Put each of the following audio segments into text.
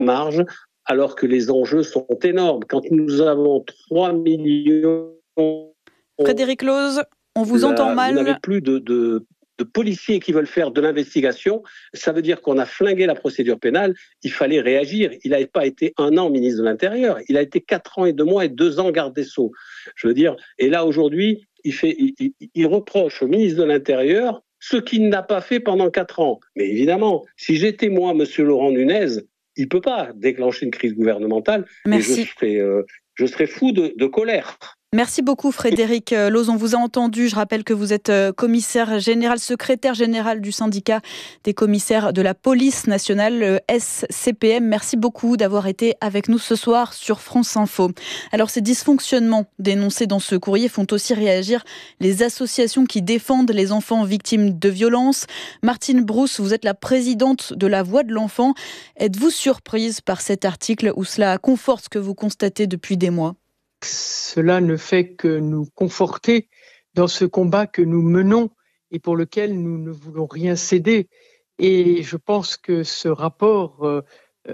marge, alors que les enjeux sont énormes. Quand nous avons 3 millions... Frédéric Loz, on vous entend mal. Vous n'avez plus de policiers qui veulent faire de l'investigation. Ça veut dire qu'on a flingué la procédure pénale. Il fallait réagir. Il n'a pas été 1 an ministre de l'Intérieur. Il a été 4 ans et 2 mois et 2 ans garde des Sceaux. Je veux dire, et là aujourd'hui, il reproche au ministre de l'Intérieur ce qu'il n'a pas fait pendant 4 ans. Mais évidemment, si j'étais moi, monsieur Laurent Nunez, il ne peut pas déclencher une crise gouvernementale. Merci. Et je serais fou de colère. Merci beaucoup Frédéric Loz, on vous a entendu. Je rappelle que vous êtes commissaire général, secrétaire général du syndicat des commissaires de la police nationale, SCPM. Merci beaucoup d'avoir été avec nous ce soir sur France Info. Alors ces dysfonctionnements dénoncés dans ce courrier font aussi réagir les associations qui défendent les enfants victimes de violences. Martine Brousse, vous êtes la présidente de la Voix de l'enfant. Êtes-vous surprise par cet article ou cela conforte ce que vous constatez depuis des mois ? Cela ne fait que nous conforter dans ce combat que nous menons et pour lequel nous ne voulons rien céder. Et je pense que ce rapport,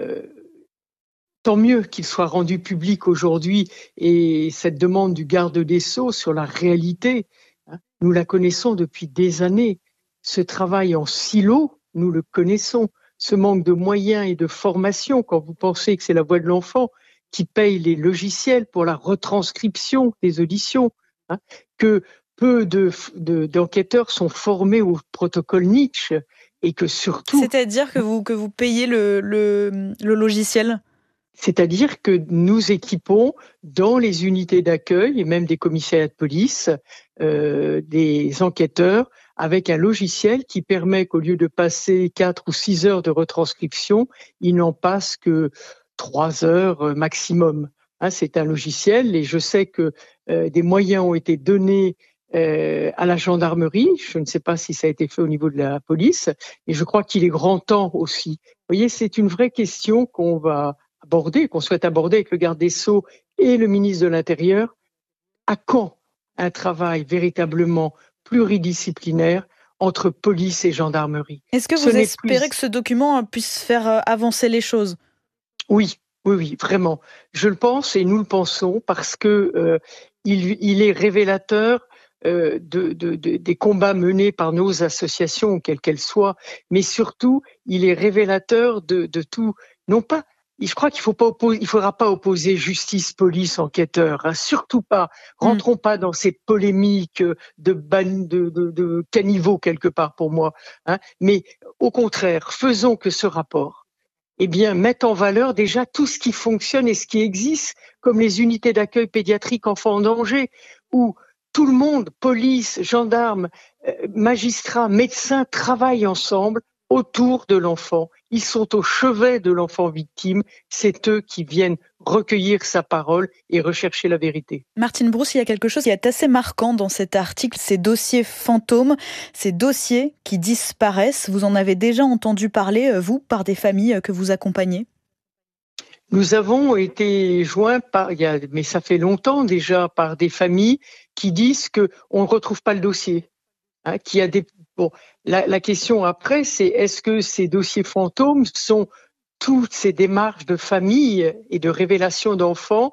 tant mieux qu'il soit rendu public aujourd'hui, et cette demande du garde des Sceaux sur la réalité, nous la connaissons depuis des années. Ce travail en silo, nous le connaissons. Ce manque de moyens et de formation, quand vous pensez que c'est la Voix de l'enfant qui paye les logiciels pour la retranscription des auditions, que peu d'enquêteurs sont formés au protocole Nietzsche et que surtout... C'est-à-dire que vous payez le logiciel ? C'est-à-dire que nous équipons dans les unités d'accueil et même des commissariats de police des enquêteurs avec un logiciel qui permet qu'au lieu de passer 4 ou 6 heures de retranscription, ils n'en passent que 3 heures maximum. C'est un logiciel et je sais que des moyens ont été donnés à la gendarmerie. Je ne sais pas si ça a été fait au niveau de la police et je crois qu'il est grand temps aussi. Vous voyez, c'est une vraie question qu'on souhaite aborder avec le garde des Sceaux et le ministre de l'Intérieur. À quand un travail véritablement pluridisciplinaire entre police et gendarmerie ? Est-ce que vous espérez que ce document puisse faire avancer les choses ? Oui, vraiment. Je le pense et nous le pensons parce que il est révélateur des combats menés par nos associations, quelles qu'elles soient, mais surtout, il est révélateur de tout. Non pas, je crois qu'il faudra pas opposer justice, police, enquêteurs, surtout pas. Rentrons pas dans ces polémiques de caniveau quelque part pour moi, mais au contraire, faisons que ce rapport mettre en valeur déjà tout ce qui fonctionne et ce qui existe, comme les unités d'accueil pédiatrique enfants en danger, où tout le monde, police, gendarmes, magistrats, médecins, travaillent ensemble autour de l'enfant. Ils sont au chevet de l'enfant victime. C'est eux qui viennent recueillir sa parole et rechercher la vérité. Martine Brousse, il y a quelque chose qui est assez marquant dans cet article, ces dossiers fantômes, ces dossiers qui disparaissent. Vous en avez déjà entendu parler, vous, par des familles que vous accompagnez ? Nous avons été joints mais ça fait longtemps déjà, par des familles qui disent qu'on ne retrouve pas le dossier. Qu'il y a la question après, c'est est-ce que ces dossiers fantômes sont toutes ces démarches de famille et de révélation d'enfants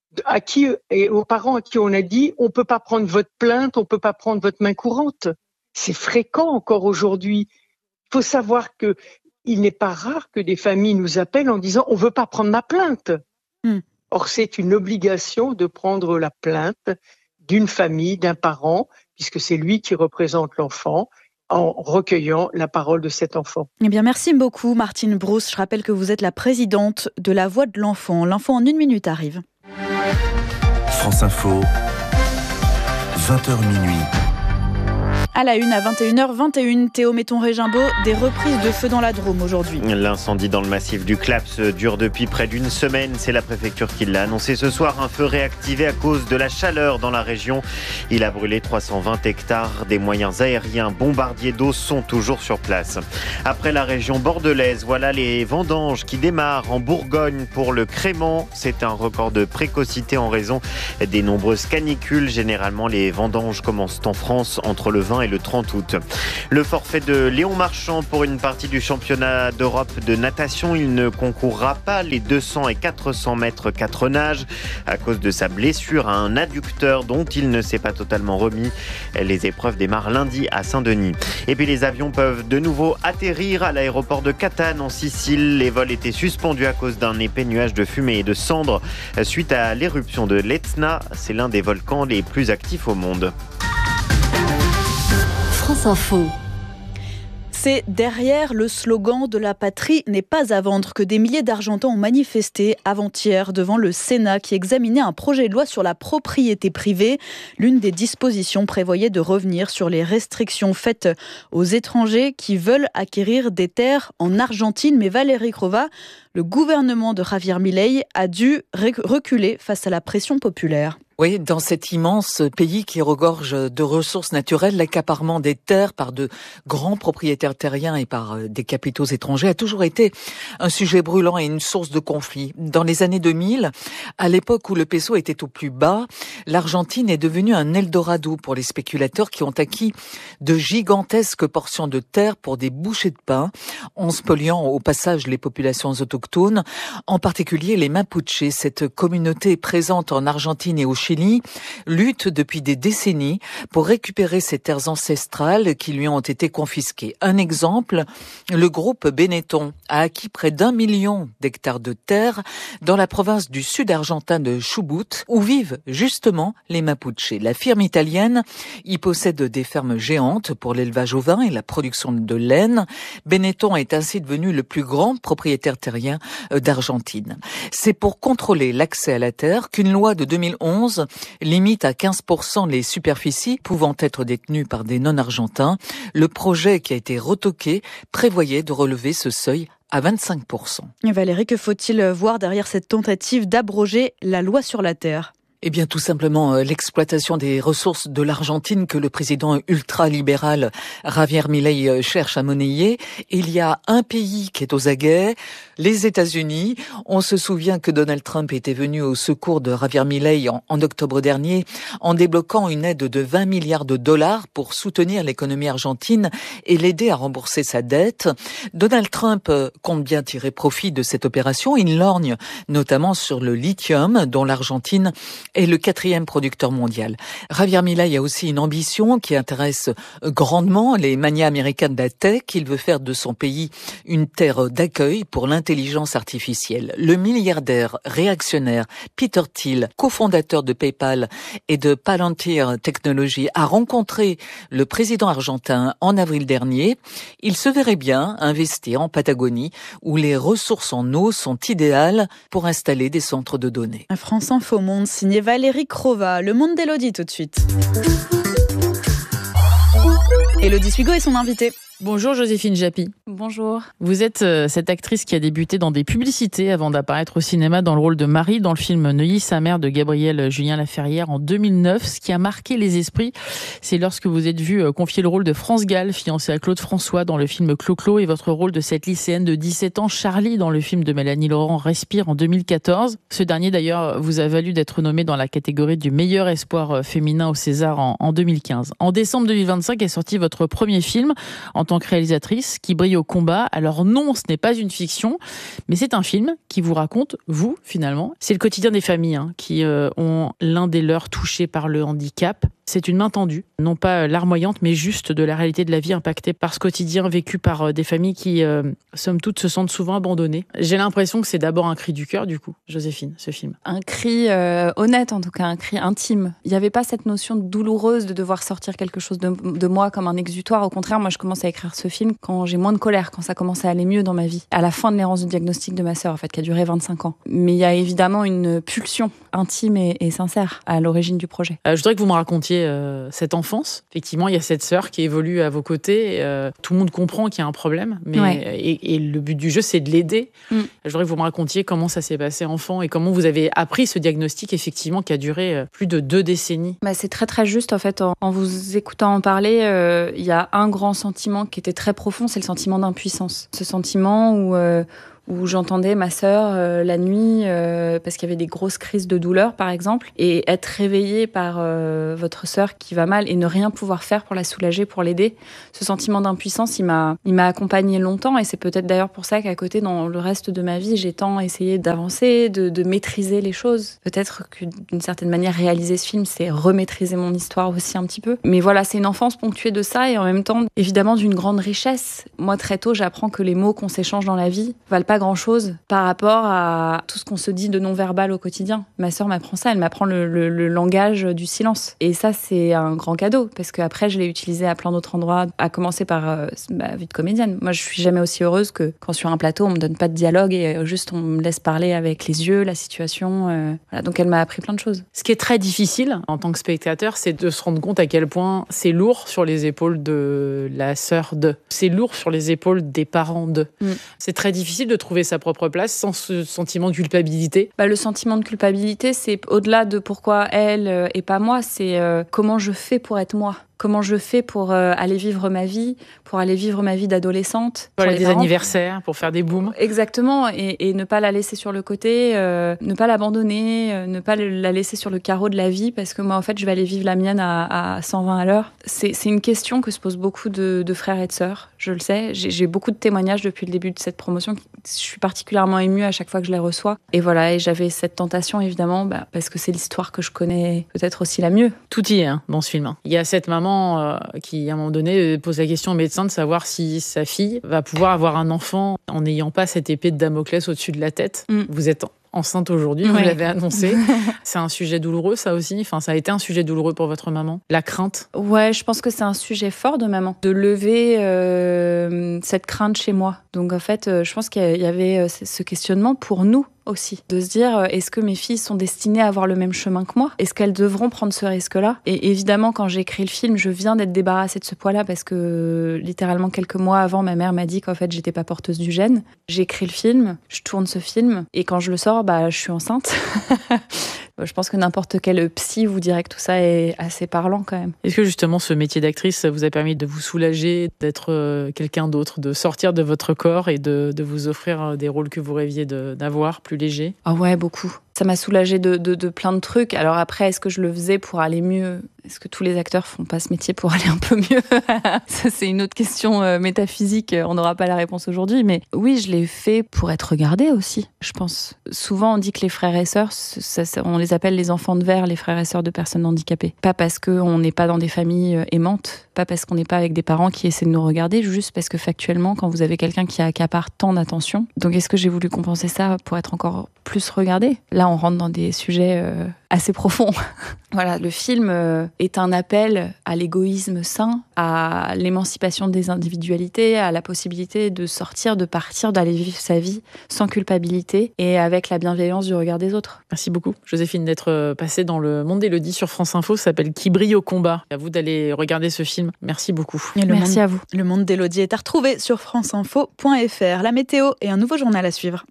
et aux parents à qui on a dit on peut pas prendre votre plainte, on peut pas prendre votre main courante. C'est fréquent encore aujourd'hui. Il faut savoir que il n'est pas rare que des familles nous appellent en disant on veut pas prendre ma plainte. Or c'est une obligation de prendre la plainte d'une famille, d'un parent, puisque c'est lui qui représente l'enfant, en recueillant la parole de cet enfant. Eh bien, merci beaucoup Martine Brousse. Je rappelle que vous êtes la présidente de la Voix de l'enfant. L'info en 1 minute arrive. France Info, 20h minuit. À la une, à 21h21, Théo Metton-Régimbaud, des reprises de feu dans la Drôme aujourd'hui. L'incendie dans le massif du Claps dure depuis près d'une semaine. C'est la préfecture qui l'a annoncé ce soir. Un feu réactivé à cause de la chaleur dans la région. Il a brûlé 320 hectares. Des moyens aériens bombardiers d'eau sont toujours sur place. Après la région bordelaise, voilà les vendanges qui démarrent en Bourgogne pour le crément. C'est un record de précocité en raison des nombreuses canicules. Généralement, les vendanges commencent en France entre le 20 et le 30 août. Le forfait de Léon Marchand pour une partie du championnat d'Europe de natation. Il ne concourra pas les 200 et 400 mètres 4 nages à cause de sa blessure à un adducteur dont il ne s'est pas totalement remis. Les épreuves démarrent lundi à Saint-Denis. Et puis les avions peuvent de nouveau atterrir à l'aéroport de Catane en Sicile. Les vols étaient suspendus à cause d'un épais nuage de fumée et de cendres suite à l'éruption de l'Etna. C'est l'un des volcans les plus actifs au monde. France Info. C'est derrière le slogan de la patrie n'est pas à vendre que des milliers d'Argentins ont manifesté avant-hier devant le Sénat qui examinait un projet de loi sur la propriété privée. L'une des dispositions prévoyait de revenir sur les restrictions faites aux étrangers qui veulent acquérir des terres en Argentine. Mais Valérie Crova, le gouvernement de Javier Milei a dû reculer face à la pression populaire. Oui, dans cet immense pays qui regorge de ressources naturelles, l'accaparement des terres par de grands propriétaires terriens et par des capitaux étrangers a toujours été un sujet brûlant et une source de conflit. Dans les années 2000, à l'époque où le peso était au plus bas, l'Argentine est devenue un Eldorado pour les spéculateurs qui ont acquis de gigantesques portions de terre pour des bouchées de pain, en spoliant au passage les populations autochtones, en particulier les Mapuches. Cette communauté présente en Argentine et au Chili lutte depuis des décennies pour récupérer ces terres ancestrales qui lui ont été confisquées. Un exemple, le groupe Benetton a acquis près d'1 million d'hectares de terre dans la province du sud argentin de Chubut, où vivent justement les Mapuches. La firme italienne y possède des fermes géantes pour l'élevage ovin et la production de laine. Benetton est ainsi devenu le plus grand propriétaire terrien d'Argentine. C'est pour contrôler l'accès à la terre qu'une loi de 2011 limite à 15% les superficies pouvant être détenues par des non-argentins. Le projet qui a été retoqué prévoyait de relever ce seuil à 25%. Et Valérie, que faut-il voir derrière cette tentative d'abroger la loi sur la terre ? Eh bien, tout simplement, l'exploitation des ressources de l'Argentine que le président ultralibéral Javier Milei cherche à monnayer. Il y a un pays qui est aux aguets, les États-Unis. On se souvient que Donald Trump était venu au secours de Javier Milei en octobre dernier en débloquant une aide de 20 milliards de dollars pour soutenir l'économie argentine et l'aider à rembourser sa dette. Donald Trump compte bien tirer profit de cette opération. Il lorgne notamment sur le lithium dont l'Argentine est le 4e producteur mondial. Javier Milei a aussi une ambition qui intéresse grandement les manias américains de la tech. Il veut faire de son pays une terre d'accueil pour l'intelligence artificielle. Le milliardaire réactionnaire Peter Thiel, cofondateur de PayPal et de Palantir Technologies, a rencontré le président argentin en avril dernier. Il se verrait bien investir en Patagonie où les ressources en eau sont idéales pour installer des centres de données. France Info Monde, signé Valérie Crova. Le Monde d'Élodie tout de suite. Élodie Suigo est son invitée. Bonjour Joséphine Japy. Bonjour. Vous êtes cette actrice qui a débuté dans des publicités avant d'apparaître au cinéma dans le rôle de Marie dans le film Neuilly sa mère de Gabriel Julien Laferrière en 2009. Ce qui a marqué les esprits, c'est lorsque vous êtes vue confier le rôle de France Gall, fiancée à Claude François dans le film Clo-Clo, et votre rôle de cette lycéenne de 17 ans, Charlie, dans le film de Mélanie Laurent, Respire, en 2014. Ce dernier d'ailleurs vous a valu d'être nommé dans la catégorie du meilleur espoir féminin au César en 2015. En décembre 2025 est sorti votre premier film en tant que réalisatrice qui brille au combat. Alors non, ce n'est pas une fiction, mais c'est un film qui vous raconte, vous, finalement. C'est le quotidien des familles qui ont l'un des leurs touché par le handicap. C'est une main tendue, non pas larmoyante, mais juste de la réalité de la vie impactée par ce quotidien vécu par des familles qui, somme toute, se sentent souvent abandonnées. J'ai l'impression que c'est d'abord un cri du cœur, du coup, Joséphine, ce film. Un cri honnête, en tout cas, un cri intime. Il n'y avait pas cette notion douloureuse de devoir sortir quelque chose de moi comme un exutoire. Au contraire, moi, je commence à écrire ce film quand j'ai moins de colère, quand ça commence à aller mieux dans ma vie. À la fin de l'errance de diagnostic de ma sœur, en fait, qui a duré 25 ans. Mais il y a évidemment une pulsion intime et sincère à l'origine du projet. Je voudrais que vous me racontiez cette enfance. Effectivement, il y a cette sœur qui évolue à vos côtés. Tout le monde comprend qu'il y a un problème, mais ouais. et le but du jeu, c'est de l'aider. Je voudrais que vous me racontiez comment ça s'est passé enfant et comment vous avez appris ce diagnostic, effectivement, qui a duré plus de 2 décennies. C'est très très juste, en fait. En vous écoutant en parler, il y a un grand sentiment qui était très profond, c'est le sentiment d'impuissance. Ce sentiment où j'entendais ma sœur la nuit parce qu'il y avait des grosses crises de douleur, par exemple, et être réveillée par votre sœur qui va mal et ne rien pouvoir faire pour la soulager, pour l'aider. Ce sentiment d'impuissance, il m'a accompagnée longtemps, et c'est peut-être d'ailleurs pour ça qu'à côté, dans le reste de ma vie, j'ai tant essayé d'avancer, de maîtriser les choses. Peut-être que d'une certaine manière, réaliser ce film, c'est remaîtriser mon histoire aussi un petit peu. Mais voilà, c'est une enfance ponctuée de ça, et en même temps, évidemment, d'une grande richesse. Moi, très tôt, j'apprends que les mots qu'on s'échange dans la vie valent pas grand-chose par rapport à tout ce qu'on se dit de non-verbal au quotidien. Ma sœur m'apprend ça, elle m'apprend le langage du silence. Et ça, c'est un grand cadeau, parce qu'après, je l'ai utilisé à plein d'autres endroits, à commencer par ma vie de comédienne. Moi, je suis jamais aussi heureuse que quand sur un plateau, on me donne pas de dialogue et juste on me laisse parler avec les yeux, la situation. Voilà. Donc, elle m'a appris plein de choses. Ce qui est très difficile en tant que spectateur, c'est de se rendre compte à quel point c'est lourd sur les épaules de la sœur de. C'est lourd sur les épaules des parents de. C'est très difficile de trouver sa propre place sans ce sentiment de culpabilité. Le sentiment de culpabilité, c'est au-delà de pourquoi elle et pas moi, c'est comment je fais pour être moi. Comment je fais pour aller vivre ma vie, d'adolescente. Pour aller des anniversaires, pour faire des booms. Exactement, et ne pas la laisser sur le côté, ne pas l'abandonner, ne pas la laisser sur le carreau de la vie, parce que moi, en fait, je vais aller vivre la mienne à 120 à l'heure. C'est une question que se posent beaucoup de frères et de sœurs, je le sais. J'ai beaucoup de témoignages depuis le début de cette promotion. Je suis particulièrement émue à chaque fois que je les reçois. Et voilà, et j'avais cette tentation, évidemment, parce que c'est l'histoire que je connais peut-être aussi la mieux. Tout y est dans ce film. Il y a cette maman qui, à un moment donné, pose la question au médecin de savoir si sa fille va pouvoir avoir un enfant en n'ayant pas cette épée de Damoclès au-dessus de la tête. Vous êtes enceinte aujourd'hui, vous l'avez annoncé. C'est un sujet douloureux, ça aussi. Enfin, ça a été un sujet douloureux pour votre maman. La crainte. Ouais, je pense que c'est un sujet fort de maman, de lever cette crainte chez moi. Donc en fait, je pense qu'il y avait ce questionnement pour nous aussi, de se dire est-ce que mes filles sont destinées à avoir le même chemin que moi ? Est-ce qu'elles devront prendre ce risque-là ? Et évidemment, quand j'ai écrit le film, je viens d'être débarrassée de ce poids-là parce que littéralement quelques mois avant, ma mère m'a dit qu'en fait, j'étais pas porteuse du gène. J'écris le film, je tourne ce film, et quand je le sors, je suis enceinte. Je pense que n'importe quel psy vous dirait que tout ça est assez parlant quand même. Est-ce que justement ce métier d'actrice vous a permis de vous soulager, d'être quelqu'un d'autre, de sortir de votre corps et de vous offrir des rôles que vous rêviez d'avoir, plus légers ? Ah ouais, beaucoup. Ça m'a soulagée de plein de trucs. Alors après, est-ce que je le faisais pour aller mieux ? Est-ce que tous les acteurs font pas ce métier pour aller un peu mieux ? Ça, c'est une autre question métaphysique. On n'aura pas la réponse aujourd'hui. Mais oui, je l'ai fait pour être regardée aussi, je pense. Souvent, on dit que les frères et sœurs, on les appelle les enfants de verre, les frères et sœurs de personnes handicapées. Pas parce qu'on n'est pas dans des familles aimantes, pas parce qu'on n'est pas avec des parents qui essaient de nous regarder, juste parce que factuellement, quand vous avez quelqu'un qui accapare tant d'attention. Donc, est-ce que j'ai voulu compenser ça pour être encore plus regardée ? Là, on rentre dans des sujets assez profonds. Voilà, le film est un appel à l'égoïsme sain, à l'émancipation des individualités, à la possibilité de sortir, de partir, d'aller vivre sa vie sans culpabilité et avec la bienveillance du regard des autres. Merci beaucoup, Joséphine, d'être passée dans Le Monde d'Élodie sur France Info. Ça s'appelle Qui brille au combat. À vous d'aller regarder ce film. Merci beaucoup. Merci à vous. Le Monde d'Élodie est à retrouver sur franceinfo.fr. La météo et un nouveau journal à suivre.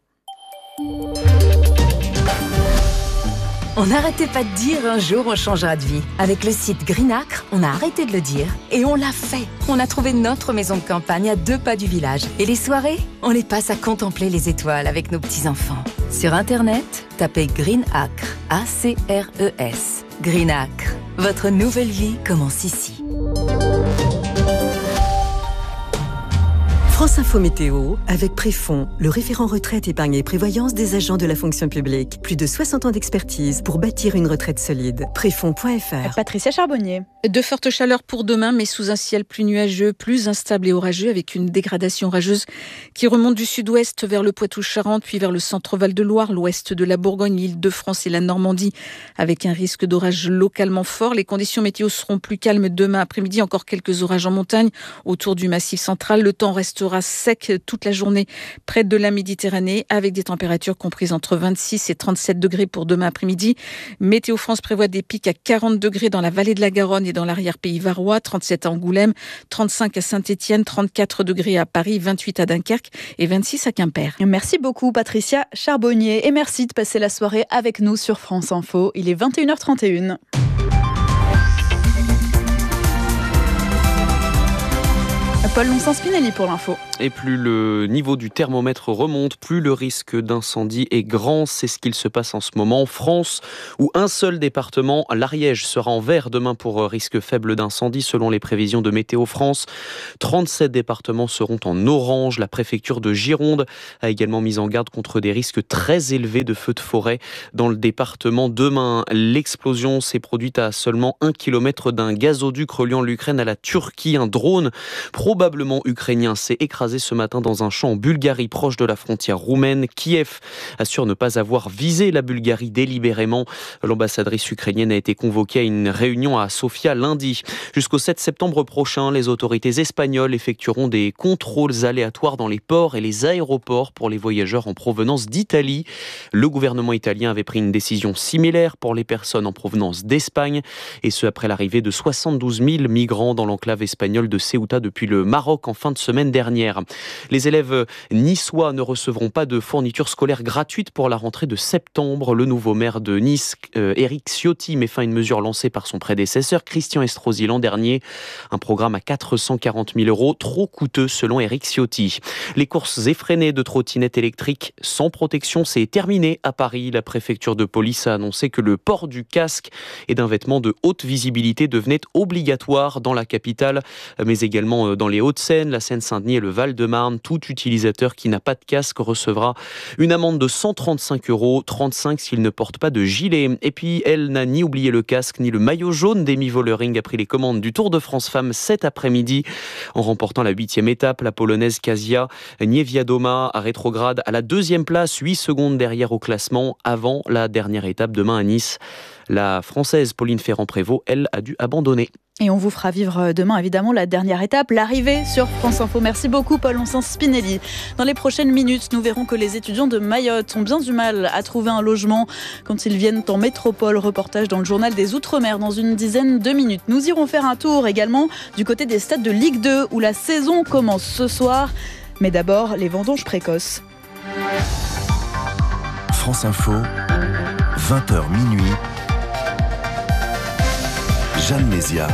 On n'arrêtait pas de dire un jour on changera de vie. Avec le site Greenacre, on a arrêté de le dire et on l'a fait. On a trouvé notre maison de campagne à 2 pas du village. Et les soirées, on les passe à contempler les étoiles avec nos petits-enfants. Sur Internet, tapez Greenacre, A-C-R-E-S. Greenacre, votre nouvelle vie commence ici. France Info Météo, avec Préfond, le référent retraite, épargne et prévoyance des agents de la fonction publique. Plus de 60 ans d'expertise pour bâtir une retraite solide. Préfond.fr. Patricia Charbonnier. De fortes chaleurs pour demain, mais sous un ciel plus nuageux, plus instable et orageux, avec une dégradation orageuse qui remonte du sud-ouest vers le Poitou-Charentes, puis vers le centre Val-de-Loire, l'ouest de la Bourgogne, l'Île-de-France et la Normandie, avec un risque d'orage localement fort. Les conditions météo seront plus calmes demain après-midi, encore quelques orages en montagne autour du Massif central. Le temps restera sec toute la journée près de la Méditerranée, avec des températures comprises entre 26 et 37 degrés pour demain après-midi. Météo France prévoit des pics à 40 degrés dans la vallée de la Garonne et dans l'arrière-pays varois, 37 à Angoulême, 35 à Saint-Étienne, 34 degrés à Paris, 28 à Dunkerque et 26 à Quimper. Merci beaucoup Patricia Charbonnier et merci de passer la soirée avec nous sur France Info. Il est 21h31. Paul Lonsin-Spinelli pour l'info. Et plus le niveau du thermomètre remonte, plus le risque d'incendie est grand. C'est ce qu'il se passe en ce moment en France, où un seul département, l'Ariège, sera en vert demain pour risque faible d'incendie selon les prévisions de Météo France. 37 départements seront en orange. La préfecture de Gironde a également mis en garde contre des risques très élevés de feux de forêt dans le département. Demain, l'explosion s'est produite à seulement 1 km d'un gazoduc reliant l'Ukraine à la Turquie. Un drone probablement ukrainien s'est écrasé ce matin dans un champ en Bulgarie proche de la frontière roumaine. Kiev assure ne pas avoir visé la Bulgarie délibérément. L'ambassadrice ukrainienne a été convoquée à une réunion à Sofia lundi. Jusqu'au 7 septembre prochain, les autorités espagnoles effectueront des contrôles aléatoires dans les ports et les aéroports pour les voyageurs en provenance d'Italie. Le gouvernement italien avait pris une décision similaire pour les personnes en provenance d'Espagne, et ce après l'arrivée de 72 000 migrants dans l'enclave espagnole de Ceuta depuis le Maroc en fin de semaine dernière. Les élèves niçois ne recevront pas de fournitures scolaires gratuites pour la rentrée de septembre. Le nouveau maire de Nice, Éric Ciotti, met fin à une mesure lancée par son prédécesseur, Christian Estrosi, l'an dernier. Un programme à 440 000 €, trop coûteux selon Éric Ciotti. Les courses effrénées de trottinettes électriques sans protection, c'est terminé à Paris. La préfecture de police a annoncé que le port du casque et d'un vêtement de haute visibilité devenait obligatoire dans la capitale, mais également dans les Hauts-de-Seine, la Seine-Saint-Denis et le Val-de-Marne. Tout utilisateur qui n'a pas de casque recevra une amende de 135 €, 35 s'il ne porte pas de gilet. Et puis, elle n'a ni oublié le casque ni le maillot jaune. Demi Vollering a pris les commandes du Tour de France Femmes cet après-midi en remportant la 8e étape. La Polonaise Kasia Niewiadoma a rétrograde à la 2e place, 8 secondes derrière au classement avant la dernière étape demain à Nice. La Française Pauline Ferrand-Prévot, elle, a dû abandonner. Et on vous fera vivre demain, évidemment, la dernière étape, l'arrivée sur France Info. Merci beaucoup, Paul Lonsin-Spinelli. Dans les prochaines minutes, nous verrons que les étudiants de Mayotte ont bien du mal à trouver un logement quand ils viennent en métropole. Reportage dans le journal des Outre-mer dans une dizaine de minutes. Nous irons faire un tour également du côté des stades de Ligue 2 où la saison commence ce soir. Mais d'abord, les vendanges précoces. France Info, 20h minuit. Jeanne Mézia.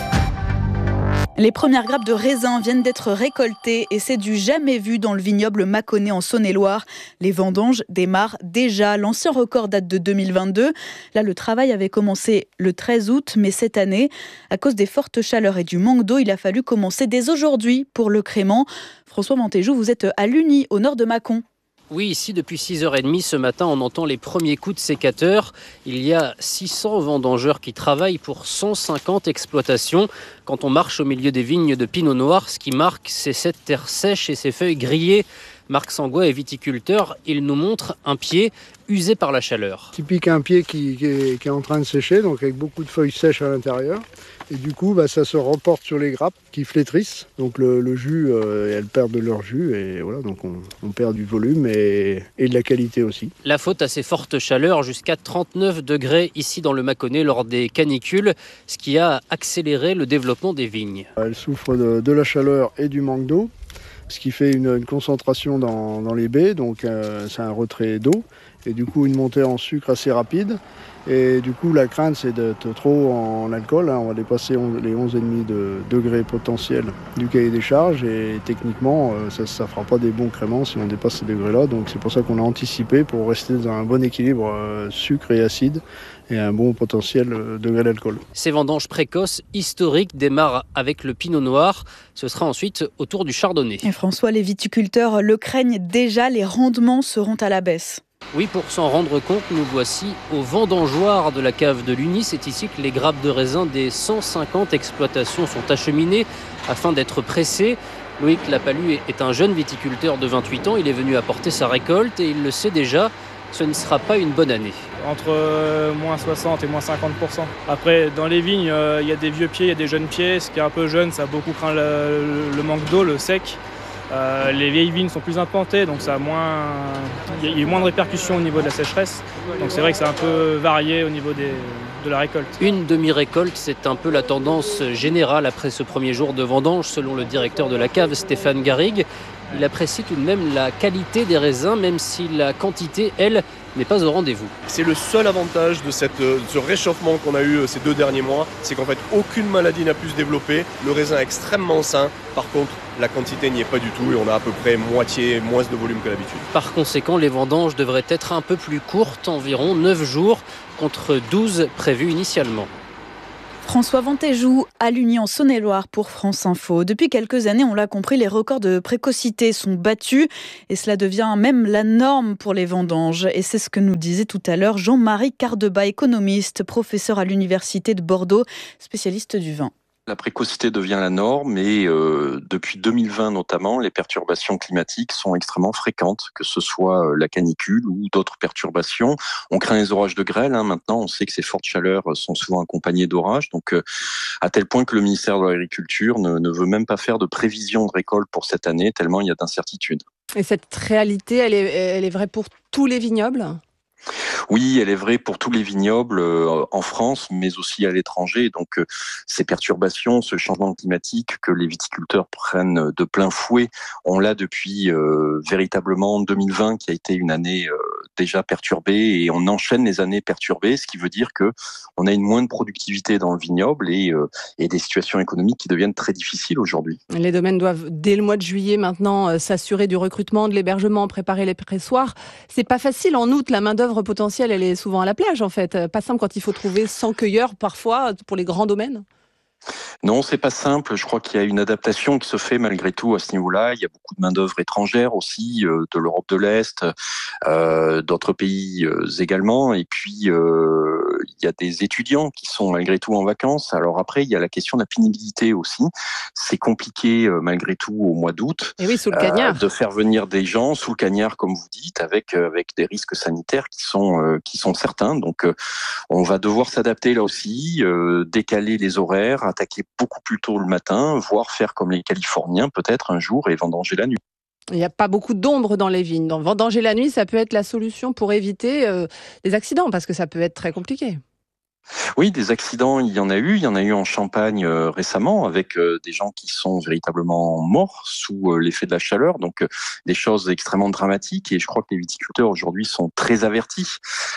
Les premières grappes de raisin viennent d'être récoltées et c'est du jamais vu dans le vignoble Mâconnais en Saône-et-Loire. Les vendanges démarrent déjà. L'ancien record date de 2022. Là, le travail avait commencé le 13 août, mais cette année, à cause des fortes chaleurs et du manque d'eau, il a fallu commencer dès aujourd'hui pour le crément. François Mantéjou, vous êtes à Luny, au nord de Mâcon. Oui, ici, depuis 6h30 ce matin, on entend les premiers coups de sécateur. Il y a 600 vendangeurs qui travaillent pour 150 exploitations. Quand on marche au milieu des vignes de Pinot Noir, ce qui marque, c'est cette terre sèche et ces feuilles grillées. Marc Sangois est viticulteur, il nous montre un pied usé par la chaleur. Typique un pied qui est en train de sécher, donc avec beaucoup de feuilles sèches à l'intérieur. Et du coup, ça se reporte sur les grappes qui flétrissent. Donc le jus, elles perdent de leur jus et voilà, donc on perd du volume et de la qualité aussi. La faute à ces fortes chaleurs, jusqu'à 39 degrés ici dans le Mâconnais lors des canicules, ce qui a accéléré le développement des vignes. Elles souffrent de la chaleur et du manque d'eau, ce qui fait une concentration dans les baies, donc c'est un retrait d'eau et du coup une montée en sucre assez rapide. Et du coup, la crainte, c'est d'être trop en alcool. On va dépasser les 11,5 degrés potentiels du cahier des charges. Et techniquement, ça ne fera pas des bons créments si on dépasse ces degrés-là. Donc c'est pour ça qu'on a anticipé pour rester dans un bon équilibre sucre et acide et un bon potentiel degré d'alcool. Ces vendanges précoces historiques démarrent avec le Pinot Noir. Ce sera ensuite au tour du Chardonnay. Et François, les viticulteurs le craignent déjà, les rendements seront à la baisse. Oui, pour s'en rendre compte, nous voici au vendangeoir de la cave de Luny. C'est ici que les grappes de raisin des 150 exploitations sont acheminées afin d'être pressées. Loïc Lapalu est un jeune viticulteur de 28 ans. Il est venu apporter sa récolte et il le sait déjà, ce ne sera pas une bonne année. Entre moins 60 et moins 50%. Après, dans les vignes, il y a des vieux pieds, il y a des jeunes pieds. Ce qui est un peu jeune, ça beaucoup craint le manque d'eau, le sec. Les vieilles vignes sont plus implantées, donc il y a moins de répercussions au niveau de la sécheresse. Donc c'est vrai que c'est un peu varié au niveau de la récolte. Une demi-récolte, c'est un peu la tendance générale après ce premier jour de vendange, selon le directeur de la cave, Stéphane Garrigue. il apprécie tout de même la qualité des raisins, même si la quantité, elle, n'est pas au rendez-vous. C'est le seul avantage de ce réchauffement qu'on a eu ces 2 derniers mois, c'est qu'en fait aucune maladie n'a pu se développer, le raisin est extrêmement sain, par contre la quantité n'y est pas du tout et on a à peu près moitié moins de volume que d'habitude. Par conséquent, les vendanges devraient être un peu plus courtes, environ 9 jours contre 12 prévus initialement. François Vantéjou à Lugny en Saône-et-Loire pour France Info. Depuis quelques années, on l'a compris, les records de précocité sont battus et cela devient même la norme pour les vendanges. Et c'est ce que nous disait tout à l'heure Jean-Marie Cardeba, économiste, professeur à l'Université de Bordeaux, spécialiste du vin. La précocité devient la norme et depuis 2020 notamment, les perturbations climatiques sont extrêmement fréquentes, que ce soit la canicule ou d'autres perturbations. On craint les orages de grêle. Maintenant, on sait que ces fortes chaleurs sont souvent accompagnées d'orages. Donc, à tel point que le ministère de l'Agriculture ne veut même pas faire de prévision de récolte pour cette année, tellement il y a d'incertitudes. Et cette réalité, elle est vraie pour tous les vignobles ? Oui, elle est vraie pour tous les vignobles en France, mais aussi à l'étranger. Donc, ces perturbations, ce changement climatique que les viticulteurs prennent de plein fouet, on l'a depuis véritablement 2020, qui a été une année déjà perturbée, et on enchaîne les années perturbées, ce qui veut dire que on a une moindre productivité dans le vignoble et des situations économiques qui deviennent très difficiles aujourd'hui. Les domaines doivent, dès le mois de juillet maintenant, s'assurer du recrutement, de l'hébergement, préparer les pressoirs. C'est pas facile en août, la main-d'œuvre potentielle, elle est souvent à la plage en fait. Pas simple quand il faut trouver 100 cueilleurs parfois pour les grands domaines. Non, c'est pas simple. Je crois qu'il y a une adaptation qui se fait malgré tout à ce niveau-là. Il y a beaucoup de main-d'œuvre étrangère aussi, de l'Europe de l'Est, d'autres pays également. Et puis, il y a des étudiants qui sont malgré tout en vacances. Alors après, il y a la question de la pénibilité aussi. C'est compliqué malgré tout au mois d'août. Et oui, sous le cagnard. De faire venir des gens sous le cagnard, comme vous dites, avec des risques sanitaires qui sont certains. Donc, on va devoir s'adapter là aussi, décaler les horaires, attaquer beaucoup plus tôt le matin, voire faire comme les Californiens peut-être un jour et vendanger la nuit. Il n'y a pas beaucoup d'ombre dans les vignes. Donc, vendanger la nuit, ça peut être la solution pour éviter des accidents, parce que ça peut être très compliqué. Oui, des accidents, il y en a eu. Il y en a eu en Champagne récemment, avec des gens qui sont véritablement morts sous l'effet de la chaleur. Donc, des choses extrêmement dramatiques. Et je crois que les viticulteurs aujourd'hui sont très avertis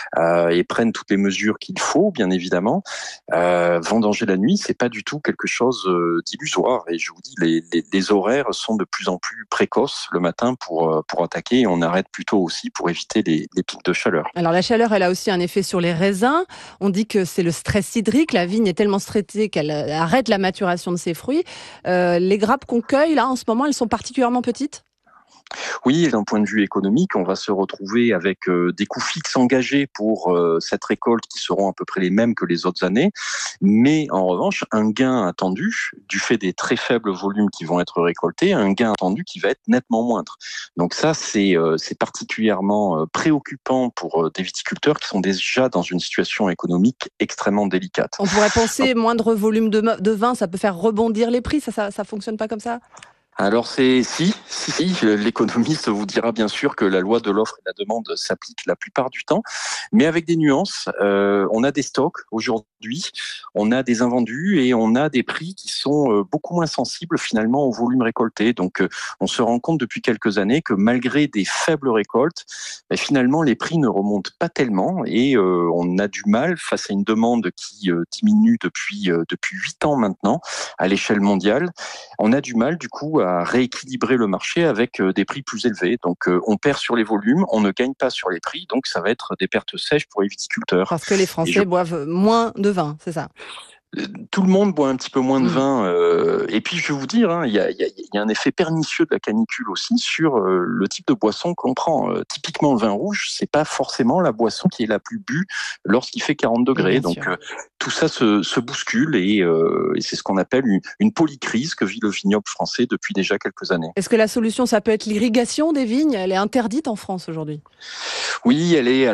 et prennent toutes les mesures qu'il faut, bien évidemment. Vendanger la nuit, c'est pas du tout quelque chose d'illusoire. Et je vous dis, les horaires sont de plus en plus précoces le matin pour attaquer. Et on arrête plutôt aussi pour éviter les pics de chaleur. Alors, la chaleur, elle a aussi un effet sur les raisins. On dit que c'est le stress hydrique. La vigne est tellement stressée qu'elle arrête la maturation de ses fruits. Les grappes qu'on cueille, là, en ce moment, elles sont particulièrement petites ? Oui, d'un point de vue économique, on va se retrouver avec des coûts fixes engagés pour cette récolte qui seront à peu près les mêmes que les autres années. Mais en revanche, un gain attendu, du fait des très faibles volumes qui vont être récoltés, un gain attendu qui va être nettement moindre. Donc ça, c'est particulièrement préoccupant pour des viticulteurs qui sont déjà dans une situation économique extrêmement délicate. On pourrait penser moindre volume de vin, ça peut faire rebondir les prix. Ça fonctionne pas comme ça ? Alors si, l'économiste vous dira bien sûr que la loi de l'offre et de la demande s'applique la plupart du temps, mais avec des nuances. On a des stocks aujourd'hui, on a des invendus et on a des prix qui sont beaucoup moins sensibles finalement au volume récolté. Donc on se rend compte depuis quelques années que malgré des faibles récoltes, finalement les prix ne remontent pas tellement et on a du mal face à une demande qui diminue depuis 8 ans maintenant à l'échelle mondiale. On a du mal du coup à rééquilibrer le marché avec des prix plus élevés. Donc on perd sur les volumes, on ne gagne pas sur les prix, donc ça va être des pertes sèches pour les viticulteurs. Parce que les Français boivent moins de vin, c'est ça ? Tout le monde boit un petit peu moins de vin. Et puis, je vais vous dire, il y a un effet pernicieux de la canicule aussi sur le type de boisson qu'on prend. Typiquement, le vin rouge, c'est pas forcément la boisson qui est la plus bue lorsqu'il fait 40 degrés. Donc, tout ça se bouscule et c'est ce qu'on appelle une polycrise que vit le vignoble français depuis déjà quelques années. Est-ce que la solution, ça peut être l'irrigation des vignes ? Elle est interdite en France aujourd'hui ? Oui, elle est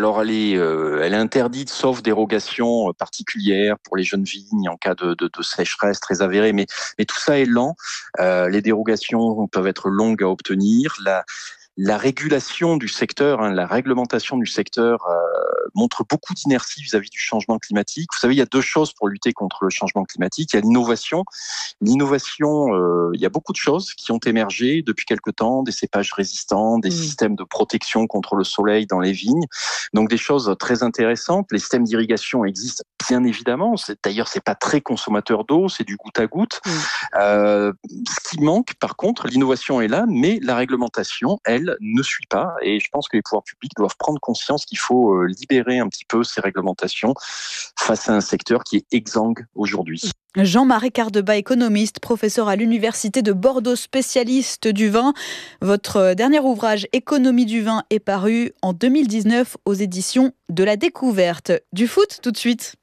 interdite sauf dérogation particulière pour les jeunes vignes en cas de sécheresse très avérée, mais tout ça est lent. Les dérogations peuvent être longues à obtenir. La régulation du secteur, la réglementation du secteur montre beaucoup d'inertie vis-à-vis du changement climatique. Vous savez, il y a deux choses pour lutter contre le changement climatique. Il y a l'innovation. L'innovation, il y a beaucoup de choses qui ont émergé depuis quelque temps, des cépages résistants, des systèmes de protection contre le soleil dans les vignes. Donc des choses très intéressantes. Les systèmes d'irrigation existent bien évidemment. D'ailleurs, c'est pas très consommateur d'eau, c'est du goutte à goutte. Ce qui manque, par contre, l'innovation est là, mais la réglementation, elle, ne suit pas. Et je pense que les pouvoirs publics doivent prendre conscience qu'il faut libérer un petit peu ces réglementations face à un secteur qui est exsangue aujourd'hui. Jean-Marie Cardeba, économiste, professeur à l'Université de Bordeaux, spécialiste du vin. Votre dernier ouvrage, Économie du vin, est paru en 2019 aux éditions de La Découverte. Du foot, tout de suite.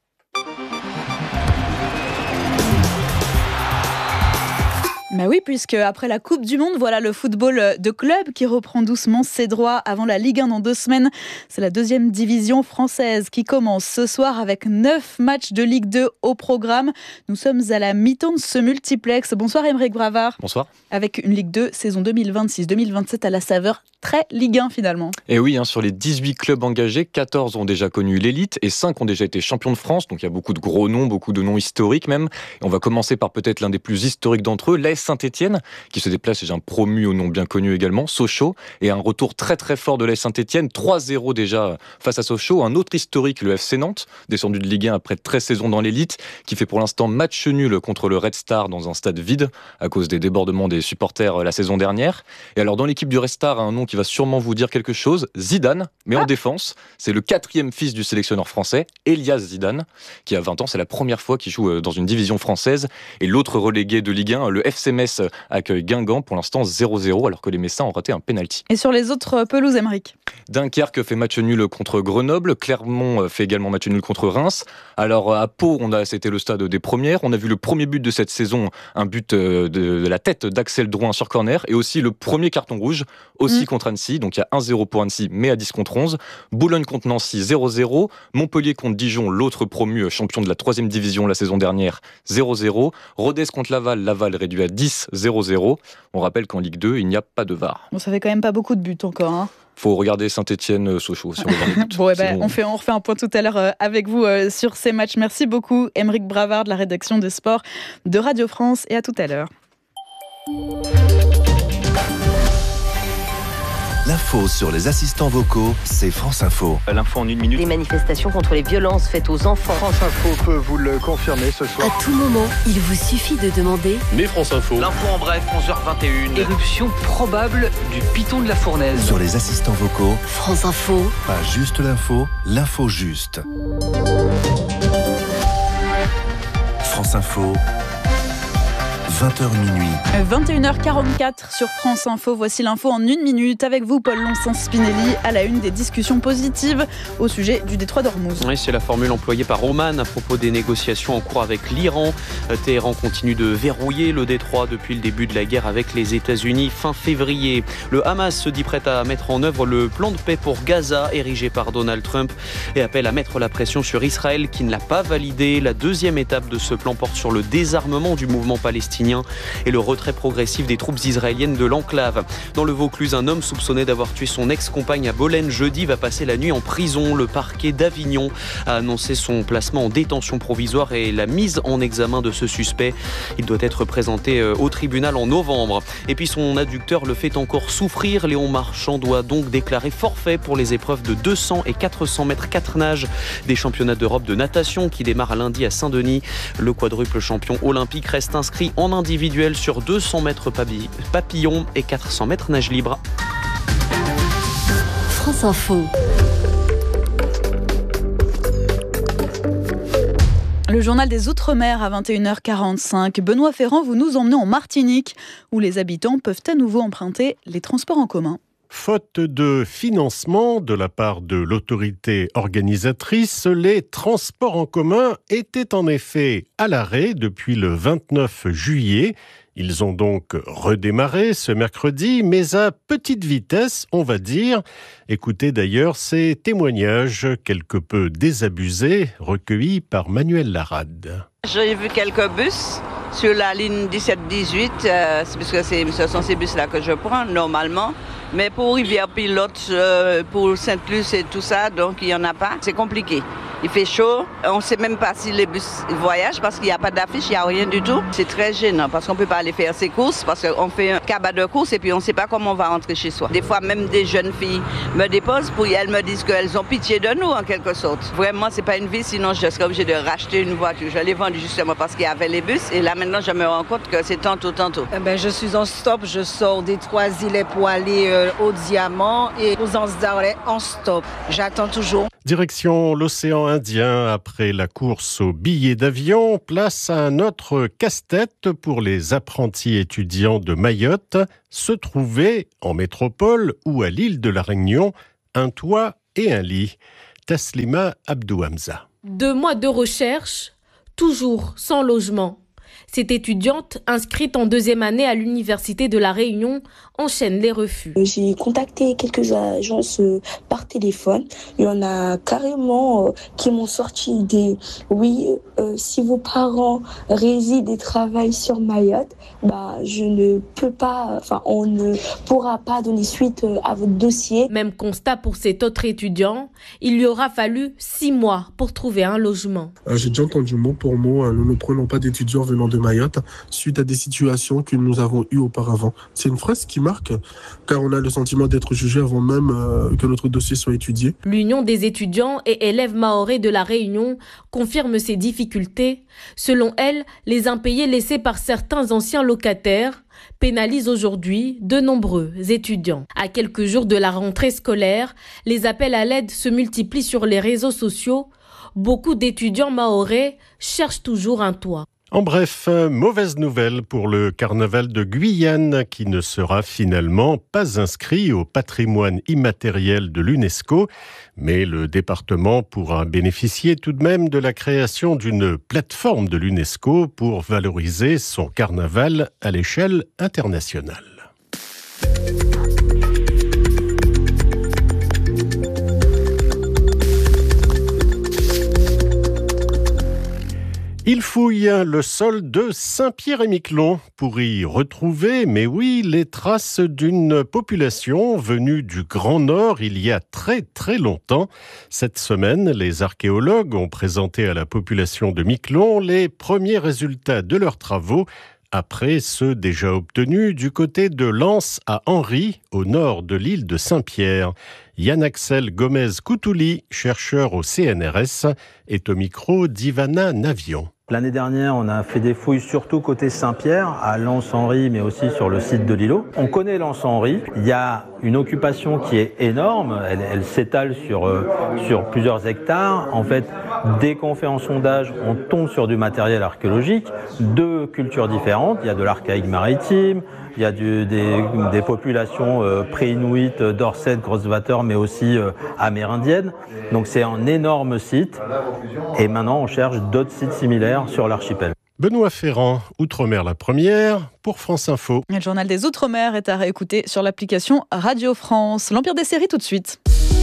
Bah oui, puisque après la Coupe du Monde, voilà le football de club qui reprend doucement ses droits avant la Ligue 1 dans 2 semaines. C'est la 2e division française qui commence ce soir avec 9 matchs de Ligue 2 au programme. Nous sommes à la mi-temps de ce multiplex. Bonsoir Aymeric Bravard. Bonsoir. Avec une Ligue 2 saison 2026-2027 à la saveur très Ligue 1 finalement. Et oui, sur les 18 clubs engagés, 14 ont déjà connu l'élite et 5 ont déjà été champions de France. Donc il y a beaucoup de gros noms, beaucoup de noms historiques même. Et on va commencer par peut-être l'un des plus historiques d'entre eux, l'AS Saint-Etienne, qui se déplace chez un promu au nom bien connu également, Sochaux. Et un retour très très fort de l'AS Saint-Etienne, 3-0 déjà face à Sochaux. Un autre historique, le FC Nantes, descendu de Ligue 1 après 13 saisons dans l'élite, qui fait pour l'instant match nul contre le Red Star dans un stade vide à cause des débordements des supporters la saison dernière. Et alors dans l'équipe du Red Star, un nom qui va sûrement vous dire quelque chose, Zidane, mais en défense. C'est le 4e fils du sélectionneur français, Elias Zidane, qui a 20 ans. C'est la première fois qu'il joue dans une division française. Et l'autre relégué de Ligue 1, le FC Metz, accueille Guingamp, pour l'instant 0-0, alors que les Messins ont raté un pénalty. Et sur les autres pelouses, Aymeric? Dunkerque fait match nul contre Grenoble, Clermont fait également match nul contre Reims. Alors à Pau, c'était le stade des premières. On a vu le premier but de cette saison, un but de la tête d'Axel Drouin sur corner, et aussi le premier carton rouge, aussi contre Annecy. Donc il y a 1-0 pour Annecy, mais à 10 contre 11. Boulogne contre Nancy, 0-0. Montpellier contre Dijon, l'autre promu champion de la 3e division la saison dernière, 0-0. Rodez contre Laval réduit à 10-0-0. On rappelle qu'en Ligue 2, il n'y a pas de VAR. Bon, ça fait quand même pas beaucoup de buts encore, hein. Faut regarder Saint-Etienne, Sochaux si on regarde les buts. Bon, on refait un point tout à l'heure avec vous sur ces matchs. Merci beaucoup, Aymeric Bravard de la rédaction de sport de Radio France, et à tout à l'heure. L'info sur les assistants vocaux, c'est France Info. L'info en 1 minute. Des manifestations contre les violences faites aux enfants. France Info peut vous le confirmer ce soir. À tout moment, il vous suffit de demander. Mais France Info. L'info en bref, 11h21. Éruption probable du piton de la Fournaise. Sur les assistants vocaux, France Info. Pas juste l'info, l'info juste. France Info. 20h minuit. 21h44 sur France Info. Voici l'info en 1 minute avec vous, Paul Lonsin-Spinelli, à la une des discussions positives au sujet du détroit d'Ormuz. Oui, c'est la formule employée par Oman à propos des négociations en cours avec l'Iran. Téhéran continue de verrouiller le détroit depuis le début de la guerre avec les États-Unis fin février. Le Hamas se dit prêt à mettre en œuvre le plan de paix pour Gaza érigé par Donald Trump et appelle à mettre la pression sur Israël qui ne l'a pas validé. La 2e étape de ce plan porte sur le désarmement du mouvement palestinien et le retrait progressif des troupes israéliennes de l'enclave. Dans le Vaucluse, un homme soupçonné d'avoir tué son ex-compagne à Bolène jeudi va passer la nuit en prison. Le parquet d'Avignon a annoncé son placement en détention provisoire et la mise en examen de ce suspect. Il doit être présenté au tribunal en novembre. Et puis son adducteur le fait encore souffrir. Léon Marchand doit donc déclarer forfait pour les épreuves de 200 et 400 mètres 4 nages des championnats d'Europe de natation qui démarrent lundi à Saint-Denis. Le quadruple champion olympique reste inscrit en individuel sur 200 mètres papillon et 400 mètres nage libre. France Info. Le journal des Outre-mer à 21h45. Benoît Ferrand, vous nous emmenez en Martinique, où les habitants peuvent à nouveau emprunter les transports en commun. Faute de financement de la part de l'autorité organisatrice, les transports en commun étaient en effet à l'arrêt depuis le 29 juillet. Ils ont donc redémarré ce mercredi, mais à petite vitesse, on va dire. Écoutez d'ailleurs ces témoignages quelque peu désabusés recueillis par Manuel Larade. J'ai vu quelques bus sur la ligne 17-18, puisque ce sont ces bus-là que je prends normalement. Mais pour Rivière-Pilote, pour Sainte-Luce et tout ça, donc il n'y en a pas. C'est compliqué. Il fait chaud, on ne sait même pas si les bus voyagent parce qu'il n'y a pas d'affiche, il n'y a rien du tout. C'est très gênant parce qu'on ne peut pas aller faire ses courses parce qu'on fait un cabas de courses et puis on ne sait pas comment on va rentrer chez soi. Des fois, même des jeunes filles me déposent pour elles me disent qu'elles ont pitié de nous en quelque sorte. Vraiment, ce n'est pas une vie, sinon je serais obligée de racheter une voiture. Je l'ai vendue justement parce qu'il y avait les bus et là maintenant je me rends compte que c'est tantôt. Je suis en stop, je sors des Trois-Îlets pour aller au Diamant et aux Anses d'Arlay en stop. J'attends toujours. Direction l'océan Indien, après la course aux billets d'avion, place à un autre casse-tête pour les apprentis étudiants de Mayotte, se trouver en métropole ou à l'île de la Réunion, un toit et un lit. Taslima Abdouhamza. 2 mois de recherche, toujours sans logement. Cette étudiante, inscrite en 2e année à l'Université de La Réunion, enchaîne les refus. J'ai contacté quelques agences par téléphone. Il y en a carrément qui m'ont sorti des « Oui, si vos parents résident et travaillent sur Mayotte, je ne peux pas, on ne pourra pas donner suite à votre dossier. » Même constat pour cet autre étudiant. Il lui aura fallu 6 mois pour trouver un logement. J'ai déjà entendu mot pour mot, nous ne prenons pas d'étudiants venant de Mayotte suite à des situations que nous avons eues auparavant. C'est une phrase qui marque, car on a le sentiment d'être jugé avant même que notre dossier soit étudié. L'Union des étudiants et élèves mahorais de La Réunion confirme ces difficultés. Selon elle, les impayés laissés par certains anciens locataires pénalisent aujourd'hui de nombreux étudiants. À quelques jours de la rentrée scolaire, les appels à l'aide se multiplient sur les réseaux sociaux. Beaucoup d'étudiants mahorais cherchent toujours un toit. En bref, mauvaise nouvelle pour le carnaval de Guyane qui ne sera finalement pas inscrit au patrimoine immatériel de l'UNESCO, mais le département pourra bénéficier tout de même de la création d'une plateforme de l'UNESCO pour valoriser son carnaval à l'échelle internationale. Il fouille le sol de Saint-Pierre-et-Miquelon pour y retrouver, mais oui, les traces d'une population venue du Grand Nord il y a très très longtemps. Cette semaine, les archéologues ont présenté à la population de Miquelon les premiers résultats de leurs travaux, après ceux déjà obtenus du côté de Lens à Henry, au nord de l'île de Saint-Pierre. Yann-Axel Gomez-Coutouli, chercheur au CNRS, est au micro d'Ivana Navion. L'année dernière, on a fait des fouilles surtout côté Saint-Pierre, à Lens-Henry, mais aussi sur le site de l'îlot. On connaît Lens-Henry. Il y a une occupation qui est énorme. Elle s'étale sur plusieurs hectares. En fait, dès qu'on fait un sondage, on tombe sur du matériel archéologique de cultures différentes. Il y a de l'archaïque maritime, il y a des populations pré-inuites, Dorset, Grossvater, mais aussi amérindiennes. Donc c'est un énorme site. Et maintenant, on cherche d'autres sites similaires sur l'archipel. Benoît Ferrand, Outre-mer la première, pour France Info. Le journal des Outre-mer est à réécouter sur l'application Radio France. L'Empire des séries tout de suite.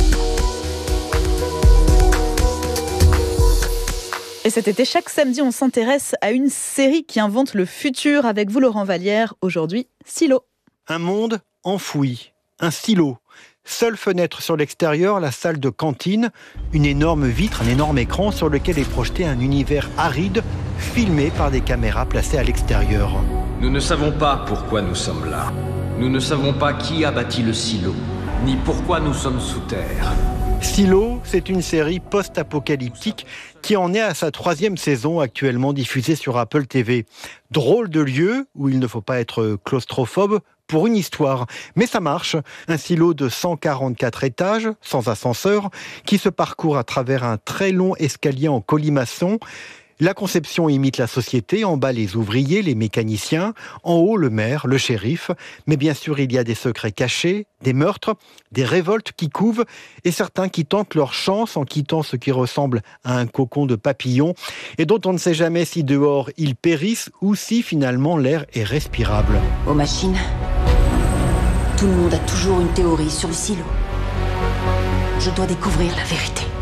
Et cet été, chaque samedi, on s'intéresse à une série qui invente le futur. Avec vous, Laurent Vallière. Aujourd'hui, Silo. Un monde enfoui. Un silo. Seule fenêtre sur l'extérieur, la salle de cantine. Une énorme vitre, un énorme écran sur lequel est projeté un univers aride, filmé par des caméras placées à l'extérieur. Nous ne savons pas pourquoi nous sommes là. Nous ne savons pas qui a bâti le silo, ni pourquoi nous sommes sous terre. Silo, c'est une série post-apocalyptique qui en est à sa 3e saison actuellement diffusée sur Apple TV. Drôle de lieu où il ne faut pas être claustrophobe pour une histoire. Mais ça marche. Un silo de 144 étages, sans ascenseur, qui se parcourt à travers un très long escalier en colimaçon. La conception imite la société, en bas les ouvriers, les mécaniciens, en haut le maire, le shérif. Mais bien sûr, il y a des secrets cachés, des meurtres, des révoltes qui couvent et certains qui tentent leur chance en quittant ce qui ressemble à un cocon de papillon et dont on ne sait jamais si dehors ils périssent ou si finalement l'air est respirable. Aux machines, tout le monde a toujours une théorie sur le silo. Je dois découvrir la vérité.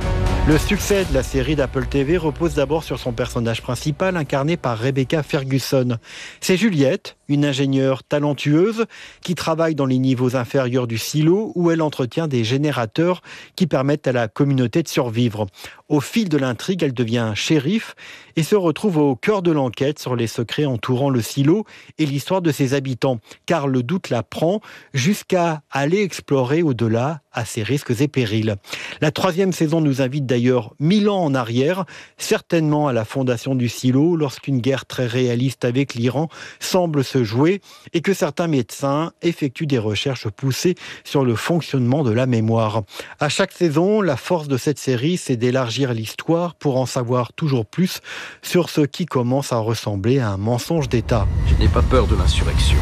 Le succès de la série d'Apple TV repose d'abord sur son personnage principal, incarné par Rebecca Ferguson. C'est Juliette, une ingénieure talentueuse qui travaille dans les niveaux inférieurs du silo où elle entretient des générateurs qui permettent à la communauté de survivre. Au fil de l'intrigue, elle devient shérif et se retrouve au cœur de l'enquête sur les secrets entourant le silo et l'histoire de ses habitants, car le doute la prend jusqu'à aller explorer au-delà à ses risques et périls. La 3e saison nous invite d'ailleurs 1000 ans en arrière, certainement à la fondation du silo, lorsqu'une guerre très réaliste avec l'Iran semble se jouer et que certains médecins effectuent des recherches poussées sur le fonctionnement de la mémoire. À chaque saison, la force de cette série, c'est d'élargir l'histoire pour en savoir toujours plus sur ce qui commence à ressembler à un mensonge d'État. Je n'ai pas peur de l'insurrection.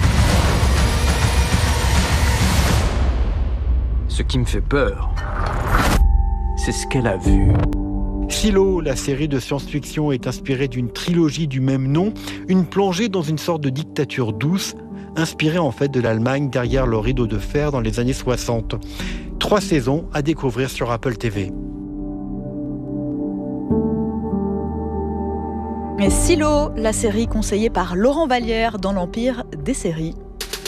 Ce qui me fait peur, c'est ce qu'elle a vu. Silo, la série de science-fiction, est inspirée d'une trilogie du même nom, une plongée dans une sorte de dictature douce, inspirée en fait de l'Allemagne derrière le rideau de fer dans les années 60. 3 saisons à découvrir sur Apple TV. Et Silo, la série conseillée par Laurent Vallière dans l'Empire des séries.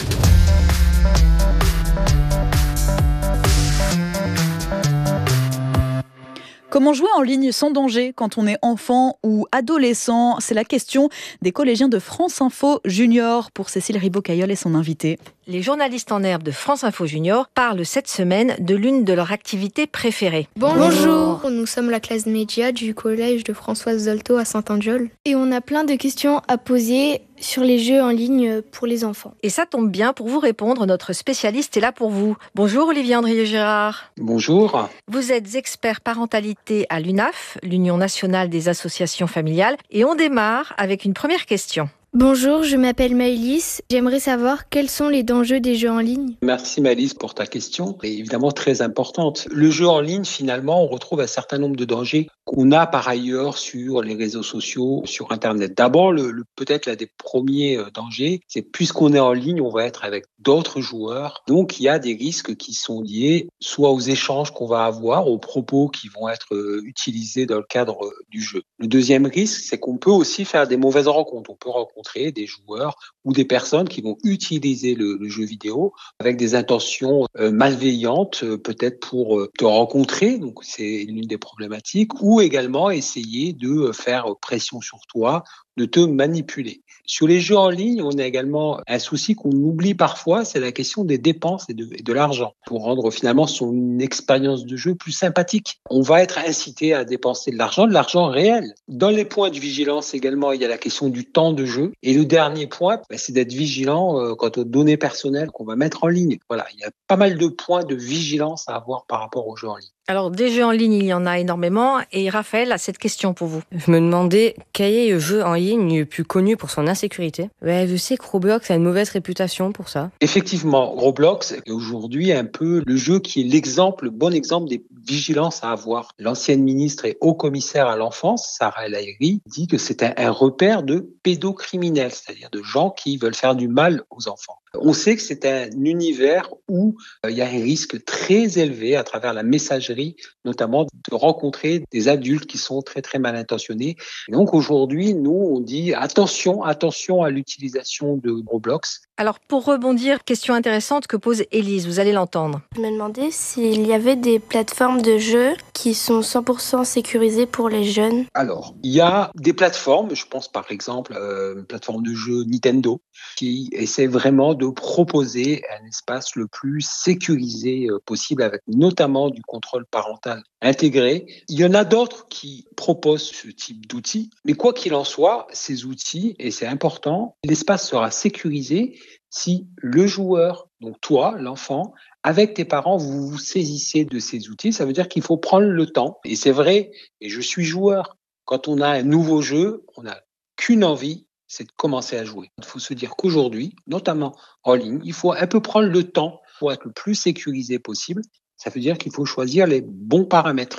Comment jouer en ligne sans danger quand on est enfant ou adolescent ? C'est la question des collégiens de France Info Junior pour Cécile Ribot-Cailleul et son invité. Les journalistes en herbe de France Info Junior parlent cette semaine de l'une de leurs activités préférées. Bonjour, nous sommes la classe média du collège de Françoise Zolto à Saint-Andiol. Et on a plein de questions à poser sur les jeux en ligne pour les enfants. Et ça tombe bien, pour vous répondre, notre spécialiste est là pour vous. Bonjour Olivier Andrieux-Girard. Bonjour. Vous êtes expert parentalité à l'UNAF, l'Union nationale des associations familiales. Et on démarre avec une première question. Bonjour, je m'appelle Maëlys. J'aimerais savoir quels sont les dangers des jeux en ligne. Merci Maëlys pour ta question, et évidemment très importante. Le jeu en ligne, finalement, on retrouve un certain nombre de dangers qu'on a par ailleurs sur les réseaux sociaux, sur Internet. D'abord, peut-être l'un des premiers dangers, c'est puisqu'on est en ligne, on va être avec d'autres joueurs. Donc, il y a des risques qui sont liés soit aux échanges qu'on va avoir, aux propos qui vont être utilisés dans le cadre du jeu. Le deuxième risque, c'est qu'on peut aussi faire des mauvaises rencontres. On peut rencontrer des joueurs ou des personnes qui vont utiliser le jeu vidéo avec des intentions malveillantes, peut-être pour te rencontrer, donc c'est l'une des problématiques, ou également essayer de faire pression sur toi, de te manipuler. Sur les jeux en ligne, on a également un souci qu'on oublie parfois, c'est la question des dépenses et de l'argent, pour rendre finalement son expérience de jeu plus sympathique. On va être incité à dépenser de l'argent réel. Dans les points de vigilance également, il y a la question du temps de jeu. Et le dernier point, c'est d'être vigilant quant aux données personnelles qu'on va mettre en ligne. Voilà, il y a pas mal de points de vigilance à avoir par rapport aux jeux en ligne. Alors, des jeux en ligne, il y en a énormément. Et Raphaël a cette question pour vous. Je me demandais quel est le jeu en ligne le plus connu pour son insécurité. Je sais que Roblox a une mauvaise réputation pour ça. Effectivement, Roblox est aujourd'hui un peu le jeu qui est le bon exemple des vigilances à avoir. L'ancienne ministre et haut-commissaire à l'enfance, Sarah El Haïry, dit que c'est un repère de pédocriminels, c'est-à-dire de gens qui veulent faire du mal aux enfants. On sait que c'est un univers où il y a un risque très élevé à travers la messagerie, notamment de rencontrer des adultes qui sont très très mal intentionnés. Et donc aujourd'hui, nous on dit attention à l'utilisation de Roblox. Alors pour rebondir, question intéressante que pose Élise, vous allez l'entendre. Je me demandais s'il y avait des plateformes de jeux qui sont 100% sécurisées pour les jeunes. Alors, il y a des plateformes, je pense par exemple une plateforme de jeu Nintendo, qui essaie vraiment de proposer un espace le plus sécurisé possible, avec notamment du contrôle parental intégré. Il y en a d'autres qui proposent ce type d'outils, mais quoi qu'il en soit, ces outils, et c'est important, l'espace sera sécurisé si le joueur, donc toi, l'enfant, avec tes parents, vous vous saisissez de ces outils. Ça veut dire qu'il faut prendre le temps. Et c'est vrai, et je suis joueur, quand on a un nouveau jeu, on n'a qu'une envie, c'est de commencer à jouer. Il faut se dire qu'aujourd'hui, notamment en ligne, il faut un peu prendre le temps pour être le plus sécurisé possible. Ça veut dire qu'il faut choisir les bons paramètres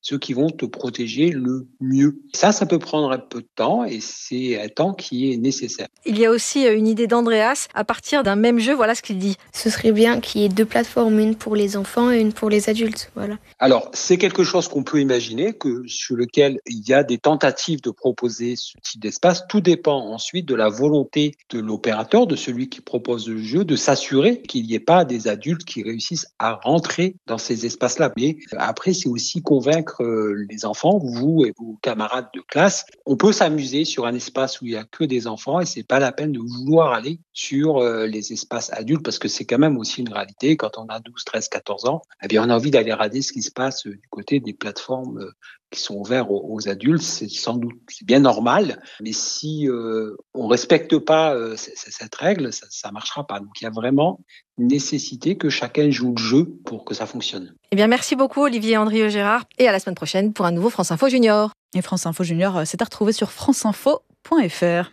ceux qui vont te protéger le mieux. Ça peut prendre un peu de temps et c'est un temps qui est nécessaire. Il y a aussi une idée d'Andreas, à partir d'un même jeu, voilà ce qu'il dit. Ce serait bien qu'il y ait 2 plateformes, une pour les enfants et une pour les adultes. Voilà. Alors, c'est quelque chose qu'on peut imaginer, sur lequel il y a des tentatives de proposer ce type d'espace. Tout dépend ensuite de la volonté de l'opérateur, de celui qui propose le jeu, de s'assurer qu'il n'y ait pas des adultes qui réussissent à rentrer dans ces espaces-là. Mais après, c'est aussi convaincre les enfants, vous et vos camarades de classe. On peut s'amuser sur un espace où il n'y a que des enfants et c'est pas la peine de vouloir aller sur les espaces adultes parce que c'est quand même aussi une réalité. Quand on a 12, 13, 14 ans, eh bien, on a envie d'aller regarder ce qui se passe du côté des plateformes qui sont ouvertes aux adultes. C'est bien normal. Mais si on respecte pas cette règle, ça marchera pas. Donc, il y a vraiment une nécessité que chacun joue le jeu pour que ça fonctionne. Eh bien, merci beaucoup Olivier Andrieux-Gérard et à la semaine prochaine pour un nouveau France Info Junior. Et France Info Junior, c'est à retrouver sur franceinfo.fr.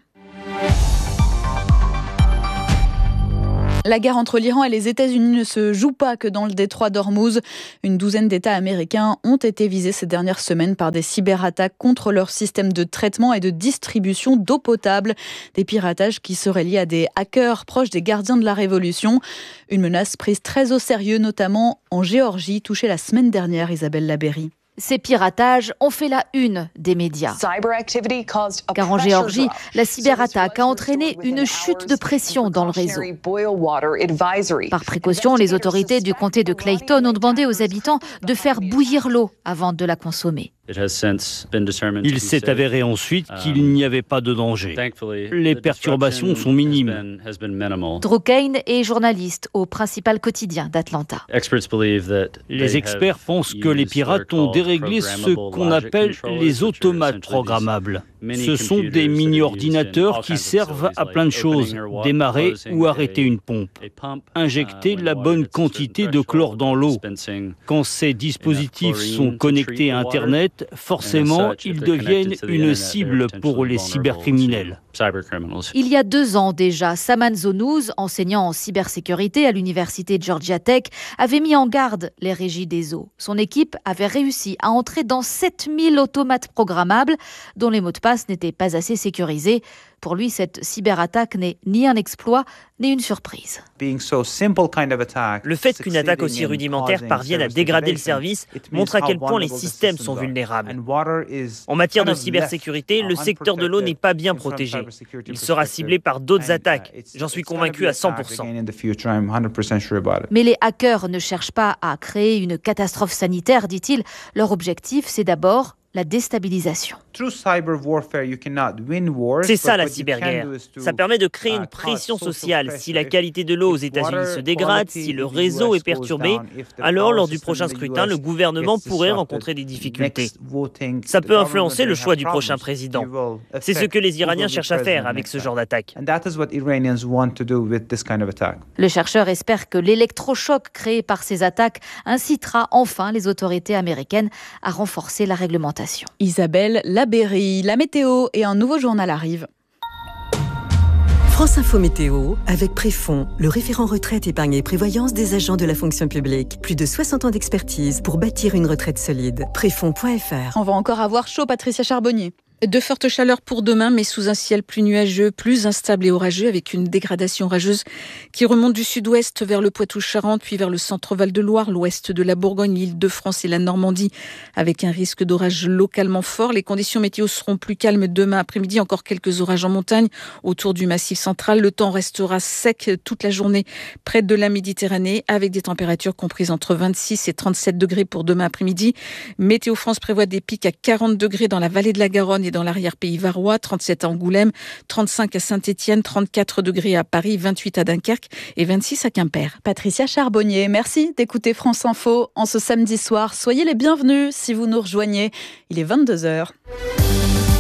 La guerre entre l'Iran et les États-Unis ne se joue pas que dans le détroit d'Ormuz. Une douzaine d'États américains ont été visés ces dernières semaines par des cyberattaques contre leur système de traitement et de distribution d'eau potable. Des piratages qui seraient liés à des hackers proches des gardiens de la Révolution. Une menace prise très au sérieux, notamment en Géorgie, touchée la semaine dernière, Isabelle Labeyrie. Ces piratages ont fait la une des médias. Car en Géorgie, la cyberattaque a entraîné une chute de pression dans le réseau. Par précaution, les autorités du comté de Clayton ont demandé aux habitants de faire bouillir l'eau avant de la consommer. Il s'est avéré ensuite qu'il n'y avait pas de danger. Les perturbations sont minimes. Drew Kane est journaliste au principal quotidien d'Atlanta. Les experts pensent que les pirates ont déréglé ce qu'on appelle les automates programmables. Ce sont des mini-ordinateurs qui servent à plein de choses, démarrer ou arrêter une pompe, injecter la bonne quantité de chlore dans l'eau. Quand ces dispositifs sont connectés à Internet, forcément, ils deviennent une cible pour les cybercriminels. Il y a 2 ans déjà, Saman Zonouz, enseignant en cybersécurité à l'université Georgia Tech, avait mis en garde les régies des eaux. Son équipe avait réussi à entrer dans 7000 automates programmables dont les mots de passe n'étaient pas assez sécurisés. Pour lui, cette cyberattaque n'est ni un exploit, ni une surprise. Le fait qu'une attaque aussi rudimentaire parvienne à dégrader le service montre à quel point les systèmes sont vulnérables. En matière de cybersécurité, le secteur de l'eau n'est pas bien protégé. Il sera ciblé par d'autres attaques. J'en suis convaincu à 100%. Mais les hackers ne cherchent pas à créer une catastrophe sanitaire, dit-il. Leur objectif, c'est d'abord la déstabilisation. C'est ça la cyberguerre. Ça permet de créer une pression sociale. Si la qualité de l'eau aux États-Unis se dégrade, si le réseau est perturbé, alors lors du prochain scrutin, le gouvernement pourrait rencontrer des difficultés. Ça peut influencer le choix du prochain président. C'est ce que les Iraniens cherchent à faire avec ce genre d'attaque. Le chercheur espère que l'électrochoc créé par ces attaques incitera enfin les autorités américaines à renforcer la réglementation. Isabelle Labeyrie, la météo et un nouveau journal arrive. France Info Météo avec Préfond, le référent retraite, épargne et prévoyance des agents de la fonction publique. Plus de 60 ans d'expertise pour bâtir une retraite solide. Préfond.fr. On va encore avoir chaud, Patricia Charbonnier. De fortes chaleurs pour demain, mais sous un ciel plus nuageux, plus instable et orageux, avec une dégradation orageuse qui remonte du sud-ouest vers le Poitou-Charentes, puis vers le centre Val-de-Loire, l'ouest de la Bourgogne, l'Île-de-France et la Normandie, avec un risque d'orage localement fort. Les conditions météo seront plus calmes demain après-midi, encore quelques orages en montagne autour du Massif central. Le temps restera sec toute la journée près de la Méditerranée, avec des températures comprises entre 26 et 37 degrés pour demain après-midi. Météo France prévoit des pics à 40 degrés dans la vallée de la Garonne et dans l'arrière-pays varois, 37 à Angoulême, 35 à Saint-Étienne, 34 degrés à Paris, 28 à Dunkerque et 26 à Quimper. Patricia Charbonnier, merci d'écouter France Info en ce samedi soir. Soyez les bienvenus si vous nous rejoignez. Il est 22h.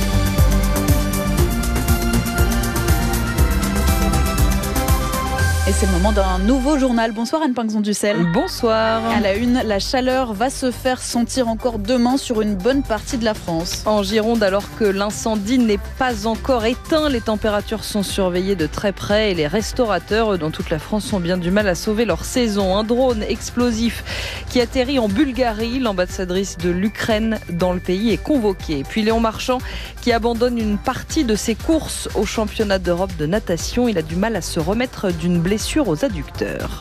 Et c'est le moment d'un nouveau journal. Bonsoir Anne Pinxon-Dussel. Bonsoir. À la une, la chaleur va se faire sentir encore demain sur une bonne partie de la France. En Gironde, alors que l'incendie n'est pas encore éteint, les températures sont surveillées de très près et les restaurateurs dans toute la France ont bien du mal à sauver leur saison. Un drone explosif qui atterrit en Bulgarie. L'ambassadrice de l'Ukraine dans le pays est convoquée. Puis Léon Marchand qui abandonne une partie de ses courses au championnat d'Europe de natation. Il a du mal à se remettre d'une blessure aux adducteurs.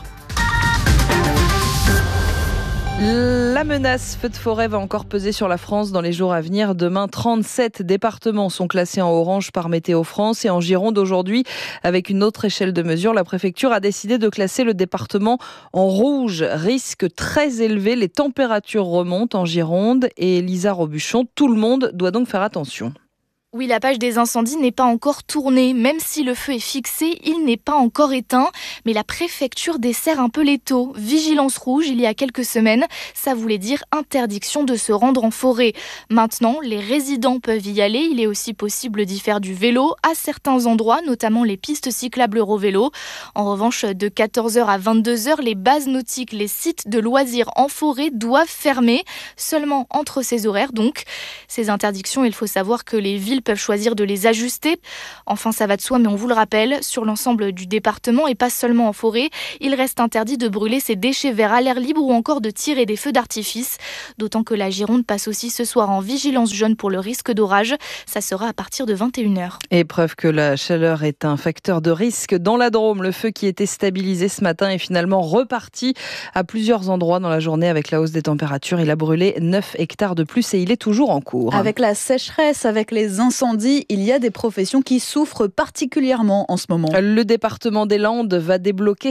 La menace feu de forêt va encore peser sur la France dans les jours à venir. Demain, 37 départements sont classés en orange par Météo France. Et en Gironde, aujourd'hui, avec une autre échelle de mesure, la préfecture a décidé de classer le département en rouge. Risque très élevé, les températures remontent en Gironde. Et Lisa Robuchon, tout le monde doit donc faire attention. Oui, la page des incendies n'est pas encore tournée. Même si le feu est fixé, il n'est pas encore éteint. Mais la préfecture desserre un peu l'étau. Vigilance rouge il y a quelques semaines. Ça voulait dire interdiction de se rendre en forêt. Maintenant, les résidents peuvent y aller. Il est aussi possible d'y faire du vélo à certains endroits, notamment les pistes cyclables Eurovélo. En revanche, de 14h à 22h, les bases nautiques, les sites de loisirs en forêt doivent fermer. Seulement entre ces horaires, donc. Ces interdictions, il faut savoir que les villes peuvent choisir de les ajuster. Enfin, ça va de soi, mais on vous le rappelle, sur l'ensemble du département et pas seulement en forêt, il reste interdit de brûler ses déchets verts à l'air libre ou encore de tirer des feux d'artifice. D'autant que la Gironde passe aussi ce soir en vigilance jaune pour le risque d'orage. Ça sera à partir de 21h. Et preuve que la chaleur est un facteur de risque. Dans la Drôme, le feu qui était stabilisé ce matin est finalement reparti à plusieurs endroits dans la journée avec la hausse des températures. Il a brûlé 9 hectares de plus et il est toujours en cours. Avec la sécheresse, avec les incendies, il y a des professions qui souffrent particulièrement en ce moment. Le département des Landes va débloquer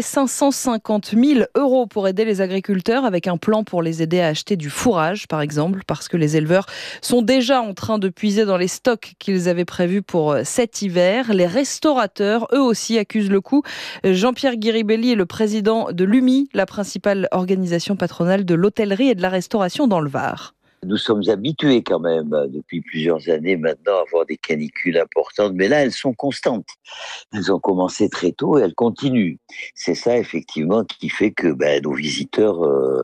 550 000 € pour aider les agriculteurs avec un plan pour les aider à acheter du fourrage, par exemple, parce que les éleveurs sont déjà en train de puiser dans les stocks qu'ils avaient prévus pour cet hiver. Les restaurateurs, eux aussi, accusent le coup. Jean-Pierre Guiribelli est le président de l'UMI, la principale organisation patronale de l'hôtellerie et de la restauration dans le Var. Nous sommes habitués quand même depuis plusieurs années maintenant à avoir des canicules importantes, mais là elles sont constantes. Elles ont commencé très tôt et elles continuent. C'est ça effectivement qui fait que nos visiteurs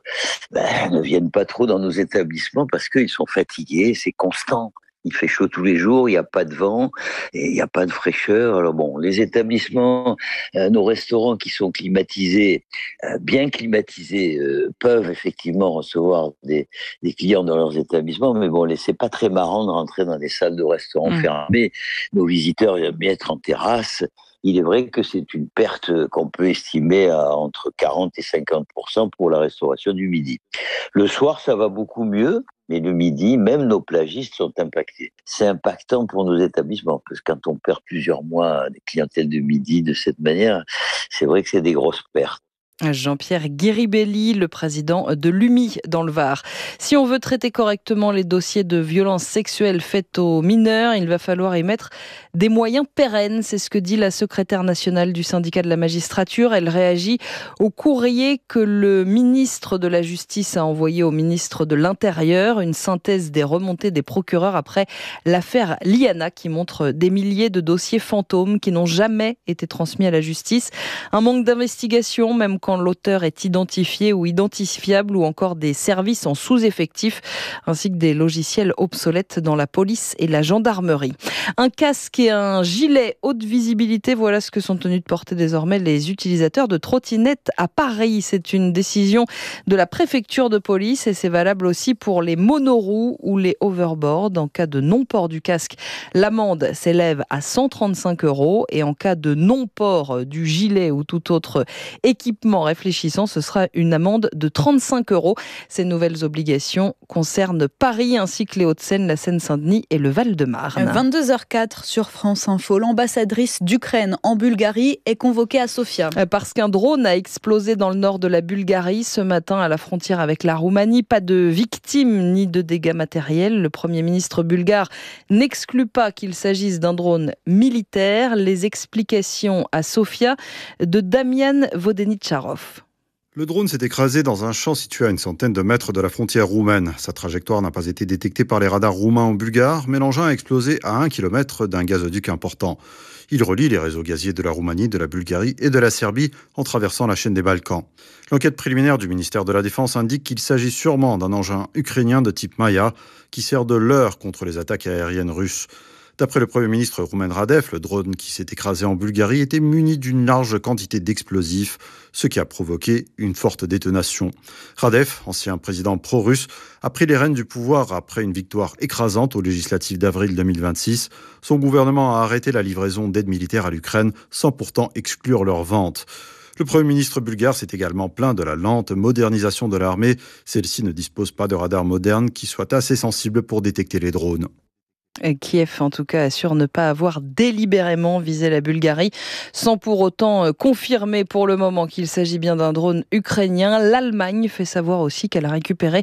ne viennent pas trop dans nos établissements parce qu'ils sont fatigués, c'est constant. Il fait chaud tous les jours, il n'y a pas de vent, et il n'y a pas de fraîcheur. Alors bon, les établissements, nos restaurants qui sont climatisés, bien climatisés, peuvent effectivement recevoir des clients dans leurs établissements, mais bon, c'est pas très marrant de rentrer dans des salles de restaurants fermées. Nos visiteurs aiment bien être en terrasse. Il est vrai que c'est une perte qu'on peut estimer à entre 40 et 50% pour la restauration du midi. Le soir, ça va beaucoup mieux, mais le midi, même nos plagistes sont impactés. C'est impactant pour nos établissements, parce que quand on perd plusieurs mois des clientèles de midi de cette manière, c'est vrai que c'est des grosses pertes. Jean-Pierre Guiribelli, le président de l'UMI dans le Var. Si on veut traiter correctement les dossiers de violences sexuelles faites aux mineurs, il va falloir y mettre des moyens pérennes. C'est ce que dit la secrétaire nationale du syndicat de la magistrature. Elle réagit au courrier que le ministre de la Justice a envoyé au ministre de l'Intérieur. Une synthèse des remontées des procureurs après l'affaire Liana qui montre des milliers de dossiers fantômes qui n'ont jamais été transmis à la justice. Un manque d'investigation, même quand l'auteur est identifié ou identifiable, ou encore des services en sous-effectif, ainsi que des logiciels obsolètes dans la police et la gendarmerie. Un casque et un gilet haute visibilité, voilà ce que sont tenus de porter désormais les utilisateurs de trottinettes à Paris. C'est une décision de la préfecture de police et c'est valable aussi pour les monoroues ou les overboards. En cas de non-port du casque, l'amende s'élève à 135 € et en cas de non-port du gilet ou tout autre équipement réfléchissant, ce sera une amende de 35 €. Ces nouvelles obligations concernent Paris ainsi que les Hauts-de-Seine, la Seine-Saint-Denis et le Val-de-Marne. 22h04 sur France Info. L'ambassadrice d'Ukraine en Bulgarie est convoquée à Sofia. Parce qu'un drone a explosé dans le nord de la Bulgarie ce matin à la frontière avec la Roumanie. Pas de victimes ni de dégâts matériels. Le Premier ministre bulgare n'exclut pas qu'il s'agisse d'un drone militaire. Les explications à Sofia de Damian Vodenitcharov. Le drone s'est écrasé dans un champ situé à une centaine de mètres de la frontière roumaine. Sa trajectoire n'a pas été détectée par les radars roumains ou bulgares, mais l'engin a explosé à 1 km d'un gazoduc important. Il relie les réseaux gaziers de la Roumanie, de la Bulgarie et de la Serbie en traversant la chaîne des Balkans. L'enquête préliminaire du ministère de la Défense indique qu'il s'agit sûrement d'un engin ukrainien de type Maya qui sert de leurre contre les attaques aériennes russes. D'après le Premier ministre Roumen Radev, le drone qui s'est écrasé en Bulgarie était muni d'une large quantité d'explosifs, ce qui a provoqué une forte détonation. Radev, ancien président pro-russe, a pris les rênes du pouvoir après une victoire écrasante aux législatives d'avril 2026. Son gouvernement a arrêté la livraison d'aide militaire à l'Ukraine sans pourtant exclure leur vente. Le Premier ministre bulgare s'est également plaint de la lente modernisation de l'armée. Celle-ci ne dispose pas de radars modernes qui soient assez sensibles pour détecter les drones. Kiev, en tout cas, assure ne pas avoir délibérément visé la Bulgarie, sans pour autant confirmer pour le moment qu'il s'agit bien d'un drone ukrainien. L'Allemagne fait savoir aussi qu'elle a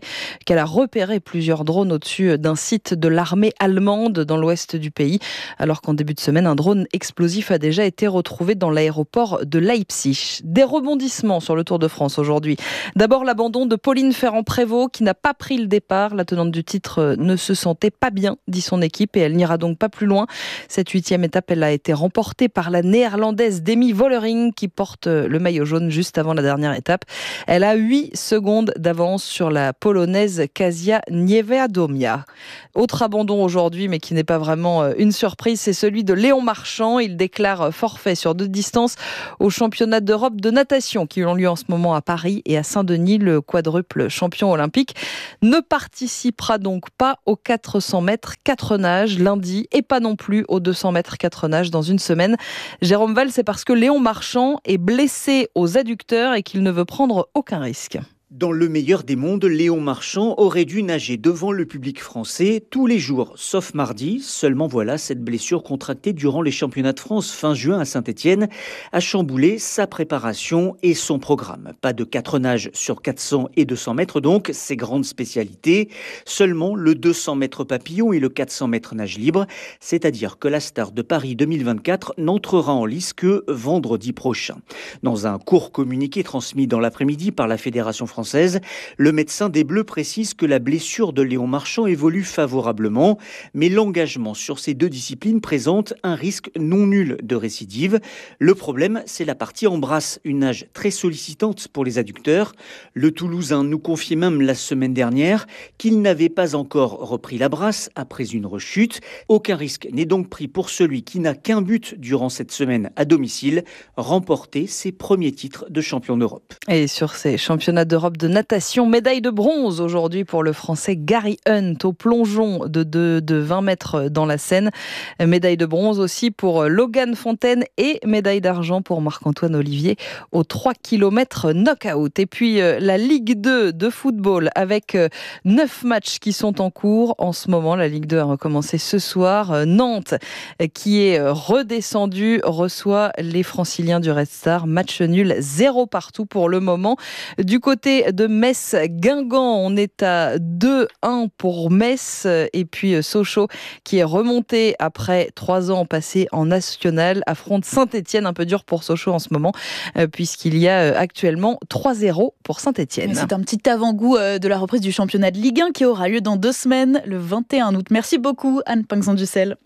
repéré plusieurs drones au-dessus d'un site de l'armée allemande dans l'ouest du pays, alors qu'en début de semaine, un drone explosif a déjà été retrouvé dans l'aéroport de Leipzig. Des rebondissements sur le Tour de France aujourd'hui. D'abord, l'abandon de Pauline Ferrand-Prévot, qui n'a pas pris le départ. La tenante du titre ne se sentait pas bien, dit son équipe, et elle n'ira donc pas plus loin. Cette 8e étape, elle a été remportée par la néerlandaise Demi Vollering qui porte le maillot jaune juste avant la dernière étape. Elle a 8 secondes d'avance sur la polonaise Kasia Niewiadomia. Autre abandon aujourd'hui, mais qui n'est pas vraiment une surprise, c'est celui de Léon Marchand. Il déclare forfait sur 2 distances aux championnats d'Europe de natation qui ont lieu en ce moment à Paris et à Saint-Denis. Le quadruple champion olympique ne participera donc pas aux 400 mètres 4 nages lundi et pas non plus aux 200 mètres 4 nages dans une semaine. Jérôme Val, c'est parce que Léon Marchand est blessé aux adducteurs et qu'il ne veut prendre aucun risque. Dans le meilleur des mondes, Léon Marchand aurait dû nager devant le public français tous les jours, sauf mardi. Seulement voilà, cette blessure contractée durant les championnats de France fin juin à Saint-Étienne a chamboulé sa préparation et son programme. Pas de 4 nages sur 400 et 200 mètres donc, ses grandes spécialités. Seulement le 200 mètres papillon et le 400 mètres nage libre. C'est-à-dire que la star de Paris 2024 n'entrera en lice que vendredi prochain. Dans un court communiqué transmis dans l'après-midi par la Fédération française, le médecin des Bleus précise que la blessure de Léon Marchand évolue favorablement, mais l'engagement sur ces 2 disciplines présente un risque non nul de récidive. Le problème, c'est la partie en brasse, une nage très sollicitante pour les adducteurs. Le Toulousain nous confiait même la semaine dernière qu'il n'avait pas encore repris la brasse après une rechute. Aucun risque n'est donc pris pour celui qui n'a qu'un but durant cette semaine à domicile, remporter ses premiers titres de champion d'Europe. Et sur ces championnats d'Europe de natation, médaille de bronze aujourd'hui pour le Français Gary Hunt au plongeon de 20 mètres dans la Seine. Médaille de bronze aussi pour Logan Fontaine et médaille d'argent pour Marc-Antoine Olivier au 3 km knock-out. Et puis la Ligue 2 de football avec 9 matchs qui sont en cours en ce moment. La Ligue 2 a recommencé ce soir. Nantes, qui est redescendu, reçoit les Franciliens du Red Star. Match nul 0 partout pour le moment. Du côté de Metz-Guingamp, on est à 2-1 pour Metz. Et puis Sochaux, qui est remonté après 3 ans passés en national, affronte Saint-Étienne. Un peu dur pour Sochaux en ce moment, puisqu'il y a actuellement 3-0 pour Saint-Étienne. C'est un petit avant-goût de la reprise du championnat de Ligue 1 qui aura lieu dans 2 semaines, le 21 août. Merci beaucoup, Anne Pinxon-Dussel.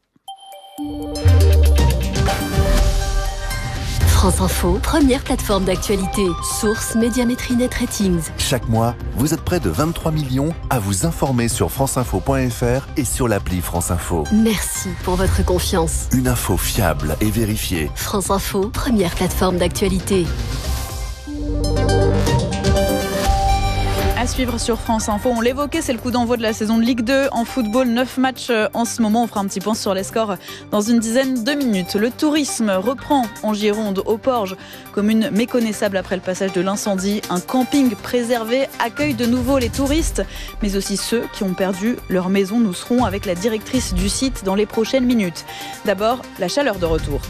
France Info, première plateforme d'actualité. Source Médiamétrie Net Ratings. Chaque mois, vous êtes près de 23 millions à vous informer sur franceinfo.fr et sur l'appli France Info. Merci pour votre confiance. Une info fiable et vérifiée. France Info, première plateforme d'actualité. À suivre sur France Info, on l'évoquait, c'est le coup d'envoi de la saison de Ligue 2 en football, 9 matchs en ce moment, on fera un petit point sur les scores dans une dizaine de minutes. Le tourisme reprend en Gironde, au Porge, commune méconnaissable après le passage de l'incendie. Un camping préservé accueille de nouveau les touristes, mais aussi ceux qui ont perdu leur maison. Nous serons avec la directrice du site dans les prochaines minutes. D'abord, la chaleur de retour.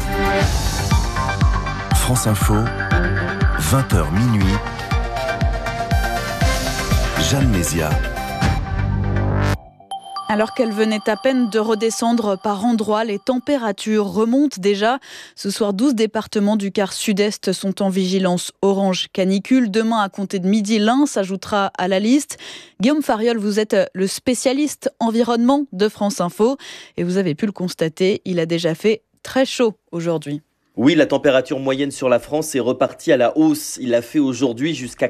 France Info, 20h minuit. Jeanne Mézia. Alors qu'elle venait à peine de redescendre par endroits, les températures remontent déjà. Ce soir, 12 départements du quart sud-est sont en vigilance orange canicule. Demain, à compter de midi, l'Ain s'ajoutera à la liste. Guillaume Fariol, vous êtes le spécialiste environnement de France Info et vous avez pu le constater, il a déjà fait très chaud aujourd'hui. Oui, la température moyenne sur la France est repartie à la hausse. Il a fait aujourd'hui jusqu'à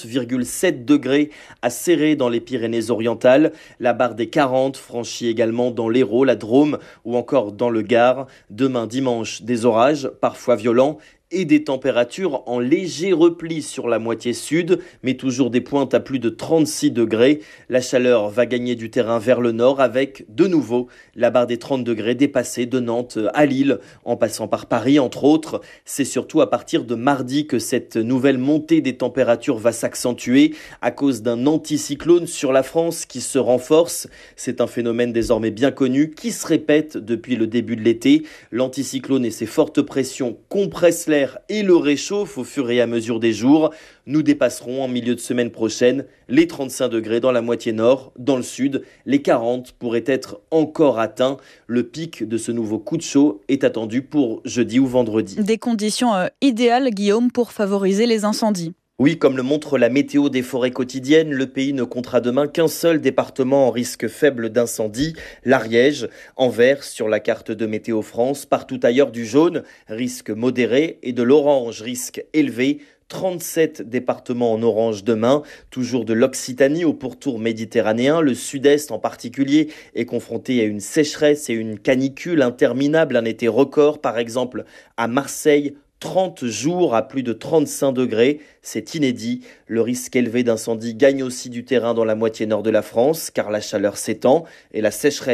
40,7 degrés à Céré dans les Pyrénées-Orientales. La barre des 40 franchit également dans l'Hérault, la Drôme ou encore dans le Gard. Demain dimanche, des orages, parfois violents, et des températures en léger repli sur la moitié sud, mais toujours des pointes à plus de 36 degrés. La chaleur va gagner du terrain vers le nord avec, de nouveau, la barre des 30 degrés dépassée de Nantes à Lille, en passant par Paris, entre autres. C'est surtout à partir de mardi que cette nouvelle montée des températures va s'accentuer à cause d'un anticyclone sur la France qui se renforce. C'est un phénomène désormais bien connu qui se répète depuis le début de l'été. L'anticyclone et ses fortes pressions compressent l'air et le réchauffe au fur et à mesure des jours. Nous dépasserons en milieu de semaine prochaine les 35 degrés dans la moitié nord. Dans le sud, les 40 pourraient être encore atteints. Le pic de ce nouveau coup de chaud est attendu pour jeudi ou vendredi. Des conditions idéales, Guillaume, pour favoriser les incendies. Oui, comme le montre la météo des forêts quotidiennes, le pays ne comptera demain qu'un seul département en risque faible d'incendie, l'Ariège. En vert sur la carte de Météo France, partout ailleurs du jaune, risque modéré, et de l'orange, risque élevé. 37 départements en orange demain, toujours de l'Occitanie au pourtour méditerranéen. Le sud-est en particulier est confronté à une sécheresse et une canicule interminable, un été record par exemple à Marseille. 30 jours à plus de 35 degrés, c'est inédit. Le risque élevé d'incendie gagne aussi du terrain dans la moitié nord de la France, car la chaleur s'étend et la sécheresse